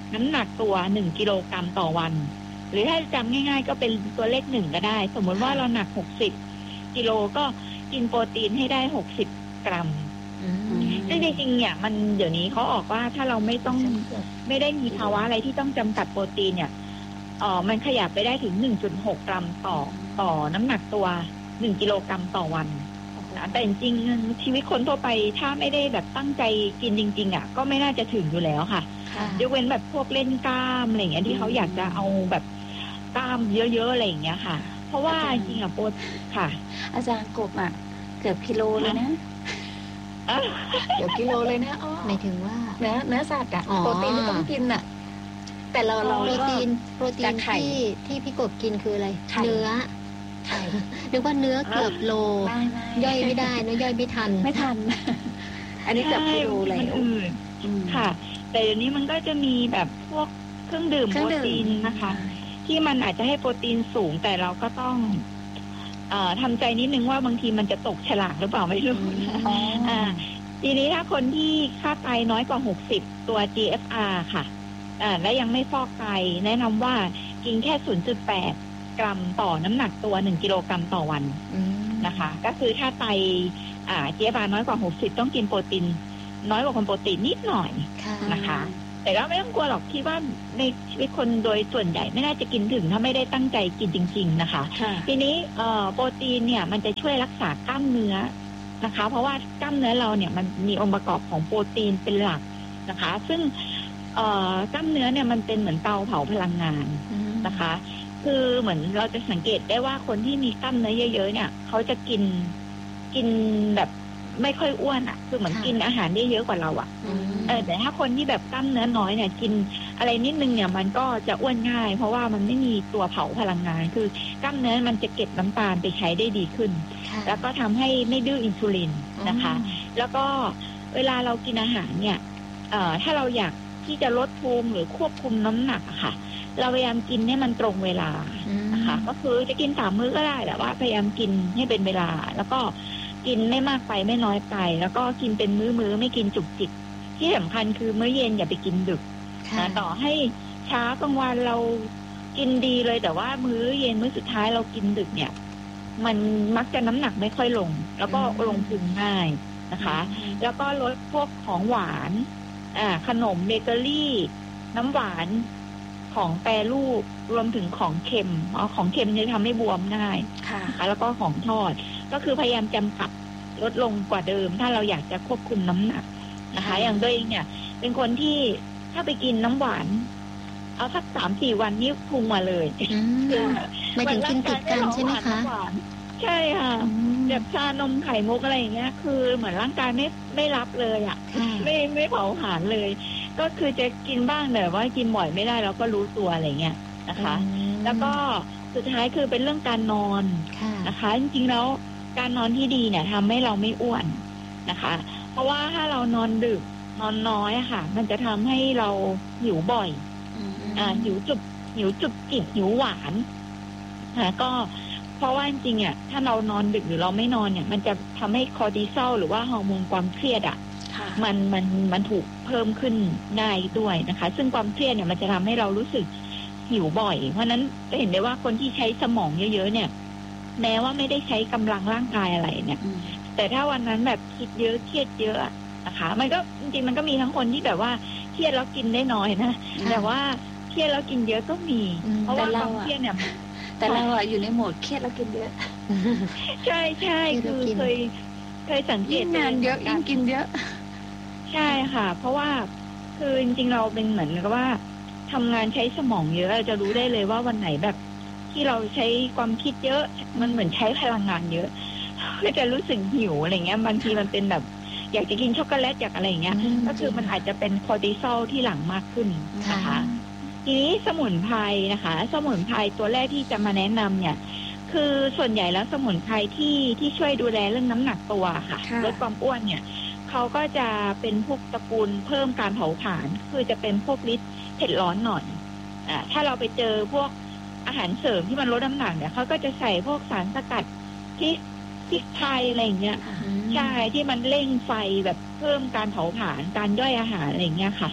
น้ำหนักตัวหนึ่งกิโลกรัมต่อวันหรือถ้าจำง่ายๆก็เป็นตัวเลขหนึ่งก็ได้สมมติว่าเราหนักหกสิบกิโลก็กินโปรตีนให้ได้หกสิบกรัมซึ่งจริงๆเนี่ยมันเดี๋ยวนี้เขาออกว่าถ้าเราไม่ต้องไม่ได้มีภาวะอะไรที่ต้องจำกัดโปรตีนเนี่ยอ๋อมันขยับไปได้ถึง หนึ่งจุดหก กรัมต่อต่อน้ำหนักตัวหนึ่งกิโลกรัมต่อวันแต่จริงๆชีวิตคนทั่วไปถ้าไม่ได้แบบตั้งใจกินจริงๆอ่ะก็ไม่น่าจะถึงอยู่แล้วค่ะยกเว้นแบบพวกเล่นกล้ามอะไรอย่างเงี้ยที่เขาอยากจะเอาแบบกล้ามเยอะๆอะไรอย่างเงี้ยค่ะเพราะว่าจริงๆอ่ะโปรค่ะอาจารย์กบอ่ะเกือบกิโลเลยนะเกือบกิโลเลยนะอ๋อหมายถึงว่าเนื้อเนื้อสัตว์อ่ะโปรตีนที่ต้องกินอ่ะแต่เราเราโปรตีนโปรตีนที่ที่พี่กบกินคืออะไรเนื้อนึกว่าเนื้อเกือบโลย่อยไม่ได้เนื้อย่อยไม่ทันไม่ทันอันนี้เกือบกิโลเลยค่ะ แต่เดี๋ยวนี้มันก็จะมีแบบพวกเครื่องดื่มโปรตีนนะคะที่มันอาจจะให้โปรตีนสูงแต่เราก็ต้องเอ่อทำใจนิดนึงว่าบางทีมันจะตกฉลากหรือเปล่าไม่รู้อ่าทีนี้ถ้าคนที่ค่าไตน้อยกว่าหกสิบตัว จี เอฟ อาร์ ค่ะอ่าและยังไม่ฟอกไตแนะนำว่ากินแค่ ศูนย์จุดแปด กรัมต่อน้ำหนักตัวหนึ่งกิโลกรัมต่อวันนะคะก็คือถ้าไตอ่า จี เอฟ อาร์ น้อยกว่าหกสิบต้องกินโปรตีนน้อยกว่าคนปกตินิดหน่อยนะคะแต่ก็ไม่ต้องกลัวหรอกคิดว่าในชีวิตคนโดยส่วนใหญ่ไม่น่าจะกินถึงถ้าไม่ได้ตั้งใจกินจริงๆนะคะทีนี้โปรตีนเนี่ยมันจะช่วยรักษากล้ามเนื้อนะคะเพราะว่ากล้ามเนื้อเราเนี่ยมันมีองค์ประกอบของโปรตีนเป็นหลักนะคะซึ่งกล้ามเนื้อเนี่ยมันเป็นเหมือนเตาเผาพลังงานนะคะคือเหมือนเราจะสังเกตได้ว่าคนที่มีกล้ามเนื้อเยอะๆเนี่ยเขาจะกินกินแบบไม่ค่อยอ้วนอ่ะคือเหมือนกินอาหารได้เยอะกว่าเราอ่ะเออแต่ถ้าคนที่แบบกล้ามเนื้อน้อยเนี่ยกินอะไรนิดนึงเนี่ยมันก็จะอ้วนง่ายเพราะว่ามันไม่มีตัวเผาพลังงานคือกล้ามเนื้อมันจะเก็บน้ำตาลไปใช้ได้ดีขึ้นแล้วก็ทำให้ไม่ดื้ออินซูลินนะคะแล้วก็เวลาเรากินอาหารเนี่ยเอ่อถ้าเราอยากที่จะลดภูมิหรือควบคุมน้ำหนักอะค่ะเราพยายามกินให้มันตรงเวลานะคะก็คือจะกินสามมื้อก็ได้แต่ว่าพยายามกินให้เป็นเวลาแล้วก็กินไม่มากไปไม่น้อยไปแล้วก็กินเป็นมื้อๆไม่กินจุกจิกที่สำคัญคือมื้อเย็นอย่าไปกินดึกนะต่อให้เช้ากลางวันเรากินดีเลยแต่ว่ามื้อเย็นมื้อสุดท้ายเรากินดึกเนี่ยมันมักจะน้ำหนักไม่ค่อยลงแล้วก็ลงพุงง่ายนะคะแล้วก็ลดพวกของหวานอ่าขนมเบเกอรี่น้ำหวานของแปรรูปรวมถึงของเค็มอ๋อของเค็มจะทำให้บวมง่ายค่ะแล้วก็ของทอดก็คือพยายามจำกัดลดลงกว่าเดิมถ้าเราอยากจะควบคุมน้ำหนักนะคะอย่างตัวเองเนี่ยเป็นคนที่ถ้าไปกินน้ำหวานเอาสักสามสี่วันนี้พุงมาเลยไม่ถึงกินติดกันใช่ไหมคะใช่ค่ะแบบชานมไข่มุกอะไรอย่างเงี้ยคือเหมือนร่างกายไม่ไม่รับเลยอ่ะไม่ไม่เผาผลาญเลยก็คือจะกินบ้างแต่ว่ากินบ่อยไม่ได้เราก็รู้ตัวอะไรเงี้ยนะคะแล้วก็สุดท้ายคือเป็นเรื่องการนอนนะคะจริงๆแล้วการนอนที่ดีเนี่ยทำให้เราไม่อ้วนนะคะเพราะว่าถ้าเรานอนดึกนอนน้อยค่ะมันจะทำให้เราหิวบ่อยอ่าหิวจุบหิวจุบจิบหิวหวานนะก็เพราะว่าจริงๆอ่ะถ้าเรานอนดึกหรือเราไม่นอนเนี่ยมันจะทำให้คอร์ติซอลหรือว่าฮอร์โมนความเครียดอ่ะมันมันมันถูกเพิ่มขึ้นได้ด้วยนะคะซึ่งความเครียดเนี่ยมันจะทำให้เรารู้สึกหิวบ่อยเพราะนั้นจะเห็นได้ว่าคนที่ใช้สมองเยอะๆเนี่ยแม้ว่าไม่ได้ใช้กำลังร่างกายอะไรเนี่ยแต่ถ้าวันนั้นแบบคิดเยอะเครียดเยอะนะคะมันก็จริงๆมันก็มีทั้งคนที่แบบว่าเครียดแล้วกินได้น้อยนะแต่ว่าเครียดแล้วกินเยอะก็มีเพราะว่าความเครียดเนี่ยแต่เราอะอยู่ในโหมดเครียดแล้วกินเยอะใช่ใช่คือเคยเคยสังเกตงานเยอะยิ่งกินเยอะใช่ค่ะเพราะว่าคือจริงๆเราเป็นเหมือนกับว่าทำงานใช้สมองเยอะเราจะรู้ได้เลยว่าวันไหนแบบที่เราใช้ความคิดเยอะมันเหมือนใช้พลังงานเยอะก็จะรู้สึกหิวอะไรเงี้ยบางทีมันเป็นแบบอยากจะกินช็อกโกแลตอยากอะไรเงี้ยก็คือมันอาจจะเป็นคอร์ติซอลที่หลั่งมากขึ้นนะคะทีนี้สมุนไพรนะคะสมุนไพรตัวแรกที่จะมาแนะนำเนี่ยคือส่วนใหญ่แล้วสมุนไพรที่ที่ช่วยดูแลเรื่องน้ำหนักตัวค่ะลดความอ้วนเนี่ยเขาก็จะเป็นพวกตระกูลเพิ่มการเผาผลาญคือจะเป็นพวกฤทธิ์เผ็ดร้อนหน่อยอ่าถ้าเราไปเจอพวกอาหารเสริมที่มันลดน้ำหนักเนี่ยเขาก็จะใส่พวกสารสกัดที่พริกไทยอะไรอย่างเงี้ยใช่ที่มันเร่งไฟแบบเพิ่มการเผาผลาญการย่อยอาหารอะไรอย่างเงี้ยค่ะ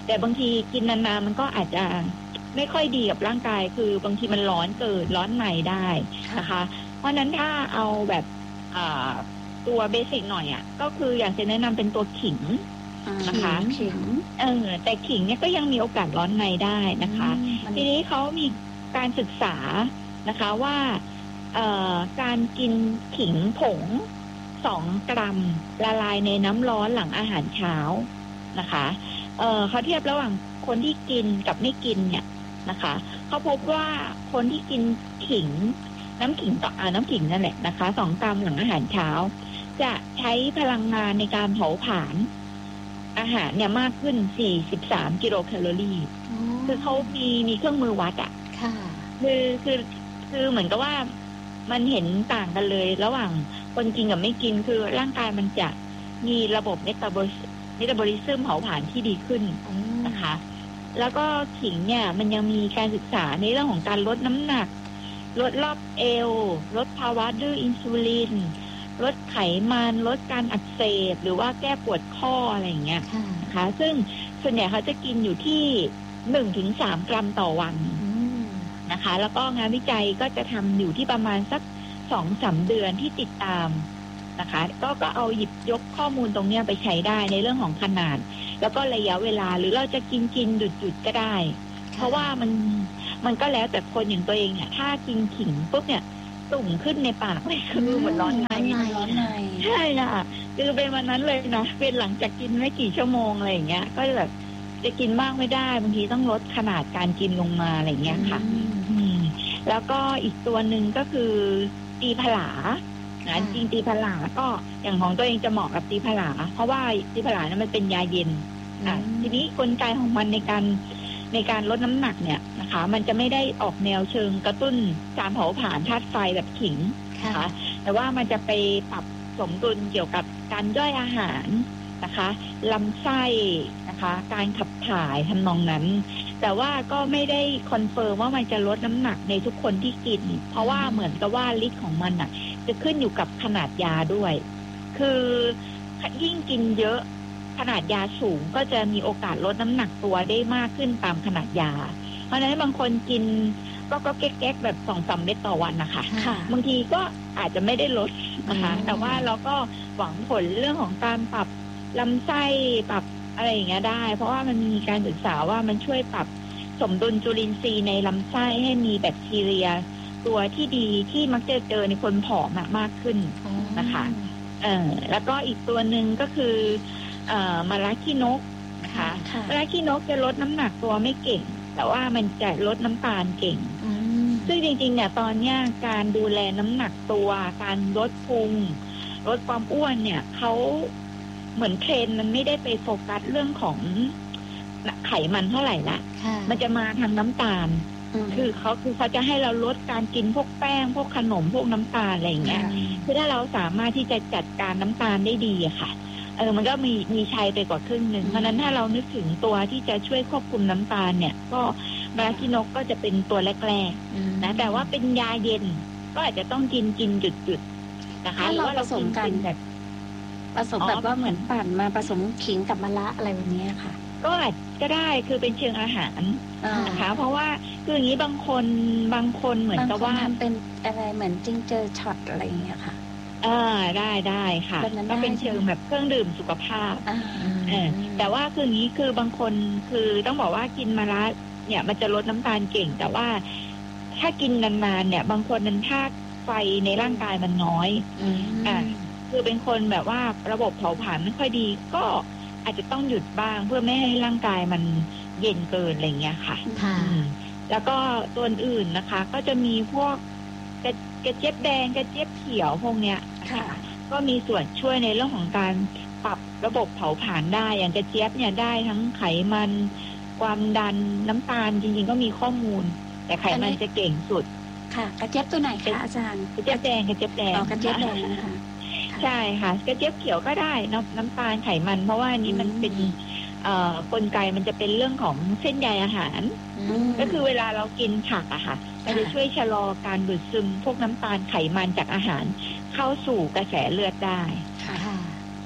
แต่บางทีกินนานๆมันก็อาจจะไม่ค่อยดีกับร่างกายคือบางทีมันร้อนเกิดร้อนในได้นะคะเพราะนั้นถ้าเอาแบบตัวเบสิกหน่อยอ่ะก็คืออยากจะแนะนำเป็นตัวขิงนะคะขิงเออแต่ขิงเนี่ยก็ยังมีโอกาสร้อนในได้นะคะทีนี้เขามีการศึกษานะคะว่าการกินขิงผงสองกรัมละลายในน้ำร้อนหลังอาหารเช้านะคะเอ่อเขาเทียบระหว่างคนที่กินกับไม่กินเนี่ยนะคะเขาพบว่าคนที่กินขิงน้ำขิงต่ออ่าน้ำขิงนั่นแหละนะคะสองกรัมหลังอาหารเช้าจะใช้พลังงานในการเผาผลาญอาหารเนี่ยมากขึ้นสี่สิบสามกิโลแคลอรี่คือเขามีมีเครื่องมือวัดอ่ะค่ะคือคือคือเหมือนกับว่ามันเห็นต่างกันเลยระหว่างคนกินกับไม่กินคือร่างกายมันจะมีระบบเมตาบอลิเมตาบอลิซึมเผาผลาญที่ดีขึ้นนะคะแล้วก็ขิงเนี่ยมันยังมีการศึกษาในเรื่องของการลดน้ำหนักลดรอบเอวลดภาวะดื้ออินซูลินลดไขมันลดการอักเสบหรือว่าแก้ปวดข้ออะไรอย่างเงี้ยนะคะซึ่งส่วนใหญ่เขาจะกินอยู่ที่หนึ่งถึงสามกรัมต่อวันนะคะแล้วก็งานวิจัยก็จะทำอยู่ที่ประมาณสักสองสามเดือนที่ติดตามนะคะก็ก็เอาหยิบยกข้อมูลตรงนี้ไปใช้ได้ในเรื่องของขนาดแล้วก็ระยะเวลาหรือเราจะกินกินหยุดหยุดก็ได้เพราะว่ามันมันก็แล้วแต่คนอย่างตัวเองเนี่ยถ้ากินขิงปุ๊บเนี่ยตุ่มขึ้นในปากเลยคือเหมือนร้อนในร้อนในใช่ค่ะคือเป็นวันนั้นเลยนะเป็นหลังจากกินไม่กี่ชั่วโมงอะไรอย่างเงี้ยก็แบบจะกินมากไม่ได้บางทีต้องลดขนาดการกินลงมาอะไรอย่างเงี้ยค่ะแล้วก็อีกตัวหนึ่งก็คือตีผลานะจริงตีผลาก็อย่างของตัวเองจะเหมาะกับตีผลาเพราะว่าตีผลานั้นมันเป็นยาเย็นอ่ะทีนี้กลไกของมันในการในการลดน้ำหนักเนี่ยนะคะมันจะไม่ได้ออกแนวเชิงกระตุ้นการเผาผลาญธาตุไฟแบบขิงนะคะแต่ว่ามันจะไปปรับสมดุลเกี่ยวกับการย่อยอาหารนะคะลำไส้นะคะการขับถ่ายทำนองนั้นแต่ว่าก็ไม่ได้คอนเฟิร์มว่ามันจะลดน้ำหนักในทุกคนที่กินเพราะว่าเหมือนกับว่าฤทธิ์ของมันอ่ะจะขึ้นอยู่กับขนาดยาด้วยคือยิ่งกินเยอะขนาดยาสูงก็จะมีโอกาสลดน้ำหนักตัวได้มากขึ้นตามขนาดยาเพราะฉะนั้นบางคนกินก็ก็แก๊กๆแบบสองสามเม็ดต่อวันนะคะบางทีก็อาจจะไม่ได้ลดนะคะแต่ว่าเราก็หวังผลเรื่องของการปรับลำไส้ปรับอะไรอย่างเงี้ยได้เพราะว่ามันมีการศึกษาว่ามันช่วยปรับสมดุลจุลินทรีย์ในลำไส้ให้มีแบคทีเรียตัวที่ดีที่มักจะเจอในคนผอมมากขึ้นนะคะเออแล้วก็อีกตัวหนึ่งก็คือเอ่อมะระขี้นกนะคะมะระขี้นกจะลดน้ำหนักตัวไม่เก่งแต่ว่ามันจะลดน้ำตาลเก่งซึ่งจริงๆเนี่ยตอนเนี้ยการดูแลน้ำหนักตัวการลดพุงลดความอ้วนเนี่ยเขาเหมือนเทรนมันไม่ได้ไปโฟกัสเรื่องของไขมันเท่าไหร่ละมันจะมาทางน้ำตาลคือเขาคือเขาจะให้เราลดการกินพวกแป้งพวกขนมพวกน้ำตาลอะไรอย่างเงี้ยคือถ้าเราสามารถที่จะจัดการน้ำตาลได้ดีอะค่ะเออมันก็มีมีชัยไปกว่าครึ่งหนึ่งเพราะนั้นถ้าเรานึกถึงตัวที่จะช่วยควบคุมน้ำตาลเนี่ยก็มะระขี้นกก็จะเป็นตัวแรกๆนะแต่ว่าเป็นยาเย็นก็อาจจะต้องกินกินหยุดหยุดนะคะหรือว่าเราผสมกันแบบผสมแบบว่าเหมือนปั่นมาผสมขิงกับมะระอะไรแบบนี้ค่ะก็อาจก็ได้คือเป็นเชิงอาหารนะคะเพราะว่าคืออย่างนี้บางคนบางคนเหมือนกับว่าเป็นอะไรเหมือนจิงเจอร์ช็อตอะไรอย่างเงี้ยค่ะอ่าได้ได้ค่ะก็เป็นเชิงแบบเครื่องดื่มสุขภาพเออแต่ว่าคืออย่างนี้คือบางคนคือต้องบอกว่ากินมะระเนี่ยมันจะลดน้ำตาลเก่งแต่ว่าถ้ากินนานๆเนี่ยบางคนนั้นธาตุไฟในร่างกายมันน้อยอ่าคือเป็นคนแบบว่าระบบเผาผลาญไม่ค่อยดีก็อาจจะต้องหยุดบ้างเพื่อไม่ให้ร่างกายมันเย็นเกินอะไรเงี้ยค่ะแล้วก็ตัวอื่นนะคะก็จะมีพวกกระกระเจี๊ยบแดงกระเจี๊ยบเขียวพวกเนี้ยค่ะก็มีส่วนช่วยในเรื่องของการปรับระบบเผาผลาญได้อย่างกระเจี๊ยบเนี่ยได้ทั้งไขมันความดันน้ำตาลจริงๆก็มีข้อมูลแต่ไขมันจะเก่งสุดค่ะกระเจี๊ยบตัวไหนคะอาจารย์กระเจี๊ยบแดงกระเจี๊ยบแดงกระเจี๊ยบแดงนะคะใช่ค่ะกระเจี๊ยบเขียวก็ได้น้ำน้ำตาลไขมันเพราะว่านี้มันเป็นเอ่อกลไกมันจะเป็นเรื่องของเส้นใยอาหารก็คือเวลาเรากินผักอะค่ะมันจะช่วยชะลอการดูดซึมพวกน้ำตาลไขมันจากอาหารเข้าสู่กระแสเลือดได้ค่ะ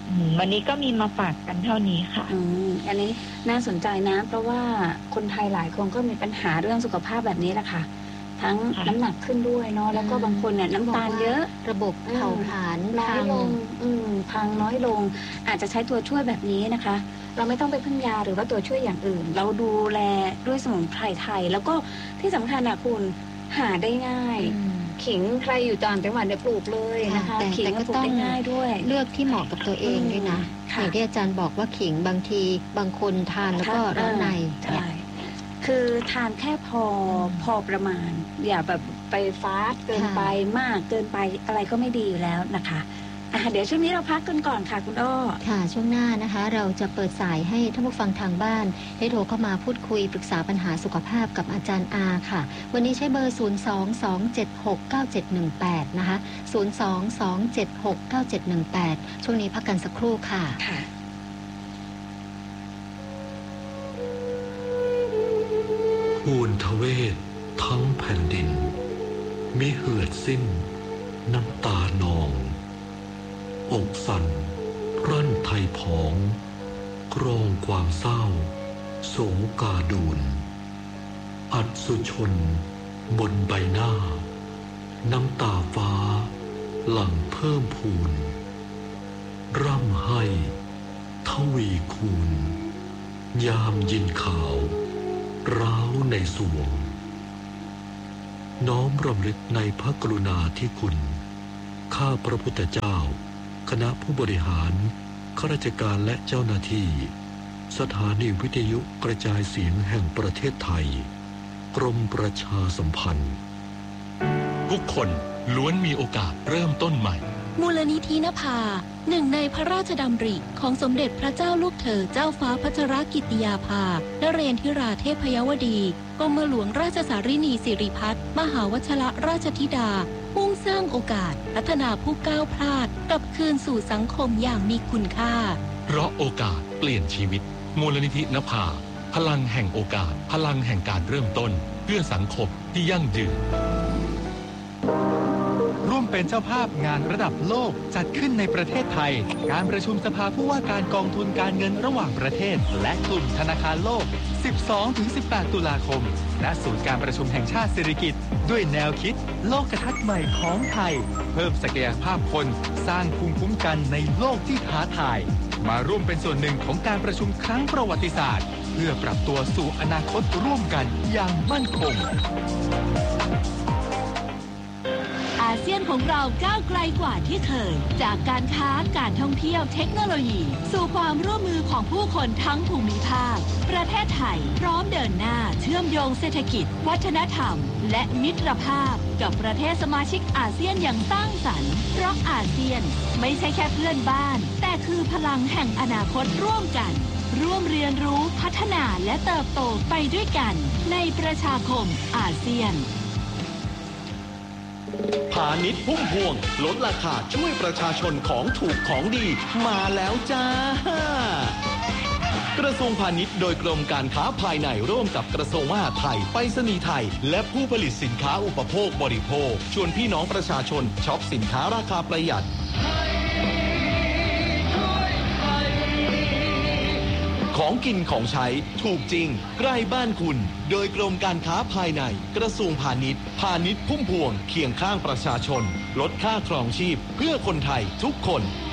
วันนี้ก็มีมาฝากกันเท่านี้ค่ะอืมอันนี้น่าสนใจนะเพราะว่าคนไทยหลายคนก็มีปัญหาเรื่องสุขภาพแบบนี้แหละค่ะทั้งน้ำหนักขึ้นด้วยเนาะแล้วก็บางคนเนี่ยน้ำตาลเยอะระบบเผาผลาญน้อยลงอืมพังน้อยลงอาจจะใช้ตัวช่วยแบบนี้นะคะเราไม่ต้องไปพึ่งยาหรือว่าตัวช่วยอย่างอื่นเราดูแลด้วยสมุนไพรไทยแล้วก็ที่สำคัญนะคุณหาได้ง่ายขิงใครอยู่ต่างจังหวัดเนี่ยปลูกเลยนะคะขิงก็ปลูกได้ง่ายด้วยเลือกที่เหมาะกับตัวเองด้วยนะอย่างที่อาจารย์บอกว่าขิงบางทีบางคนทานแล้วก็ร้อนในใช่คือทานแค่พอพอประมาณอย่าแบบไปฟาสต์เกินไปมากเกินไปอะไรก็ไม่ดีอยู่แล้วนะคะเดี๋ยวช่วงนี้เราพักกันก่อนค่ะคุณอ้อค่ะช่วงหน้านะคะเราจะเปิดสายให้ท่านผู้ฟังทางบ้านได้โทรเข้ามาพูดคุยปรึกษาปัญหาสุขภาพกับอาจารย์อาค่ะวันนี้ใช้เบอร์ศูนย์ สอง สอง เจ็ด หก เก้า เจ็ด หนึ่ง แปดนะคะศูนย์ สอง สอง เจ็ด หก เก้า เจ็ด หนึ่ง แปดช่วงนี้พักกันสักครู่ค่ะภูนทเวศทั้งแผ่นดินมิเหือดสิ้นน้ำตานองอกสั่นรั่นไทยผองกรองความเศร้าโศกาดูนอัศชนบนใบหน้าน้ำตาฟ้าหลั่งเพิ่มพูนร่ำให้ทวีคูณยามยินข่าวร้าวในสวงน้อมรำลึกในพระกรุณาธิคุณข้าพระพุทธเจ้าคณะผู้บริหารข้าราชการและเจ้าหน้าที่สถานีวิทยุกระจายเสียงแห่งประเทศไทยกรมประชาสัมพันธ์ทุกคนล้วนมีโอกาสเริ่มต้นใหม่มูลนิธินภาหนึ่งในพระราชดำริของสมเด็จพระเจ้าลูกเธอเจ้าฟ้าพัชรกิติยาภานเรนทิราเทพยวดีกรมหลวงราชสารินีสิริพัฒน์มหาวชรราชธิดามุ่งสร้างโอกาสพัฒนาผู้ก้าวพลาดกลับคืนสู่สังคมอย่างมีคุณค่าเพราะโอกาสเปลี่ยนชีวิตมูลนิธินภาพลังแห่งโอกาสพลังแห่งการเริ่มต้นเพื่อสังคมที่ยั่งยืนร่วมเป็นเจ้าภาพงานระดับโลกจัดขึ้นในประเทศไทยการประชุมสภาผู้ว่าการกองทุนการเงินระหว่างประเทศและกลุ่มธนาคารโลก สิบสองถึงสิบแปด ตุลาคมณศูนย์การประชุมแห่งชาติสิริกิติ์ด้วยแนวคิดโลกทัศน์ใหม่ของไทยเพิ่มศักยภาพคนสร้างภูมิคุ้มกันในโลกที่ท้าทายมาร่วมเป็นส่วนหนึ่งของการประชุมครั้งประวัติศาสตร์เพื่อปรับตัวสู่อนาคตร่วมกันอย่างมั่นคงอาเซียนของเราก้าวไกลกว่าที่เคยจากการค้าการท่องเที่ยวเทคโนโลยีสู่ความร่วมมือของผู้คนทั้งภูมิภาคประเทศไทยพร้อมเดินหน้าเชื่อมโยงเศรษฐกิจวัฒนธรรมและมิตรภาพกับประเทศสมาชิกอาเซียนอย่างสร้างสรรค์เพราะอาเซียนไม่ใช่แค่เพื่อนบ้านแต่คือพลังแห่งอนาคตร่วมกันร่วมเรียนรู้พัฒนาและเติบโตไปด้วยกันในประชาคมอาเซียนพาณิชย์พุ่มพวงลดราคาช่วยประชาชนของถูกของดีมาแล้วจ้ากระทรวงพาณิชย์โดยกรมการค้าภายในร่วมกับกระทรวงมหาดไทยไปรษณีย์ไทยและผู้ผลิตสินค้าอุปโภคบริโภคชวนพี่น้องประชาชนช็อปสินค้าราคาประหยัดของกินของใช้ถูกจริงใกล้บ้านคุณโดยกรมการค้าภายในกระทรวงพาณิชย์พาณิชย์พุ่มพวงเคียงข้างประชาชนลดค่าครองชีพเพื่อคนไทยทุกคน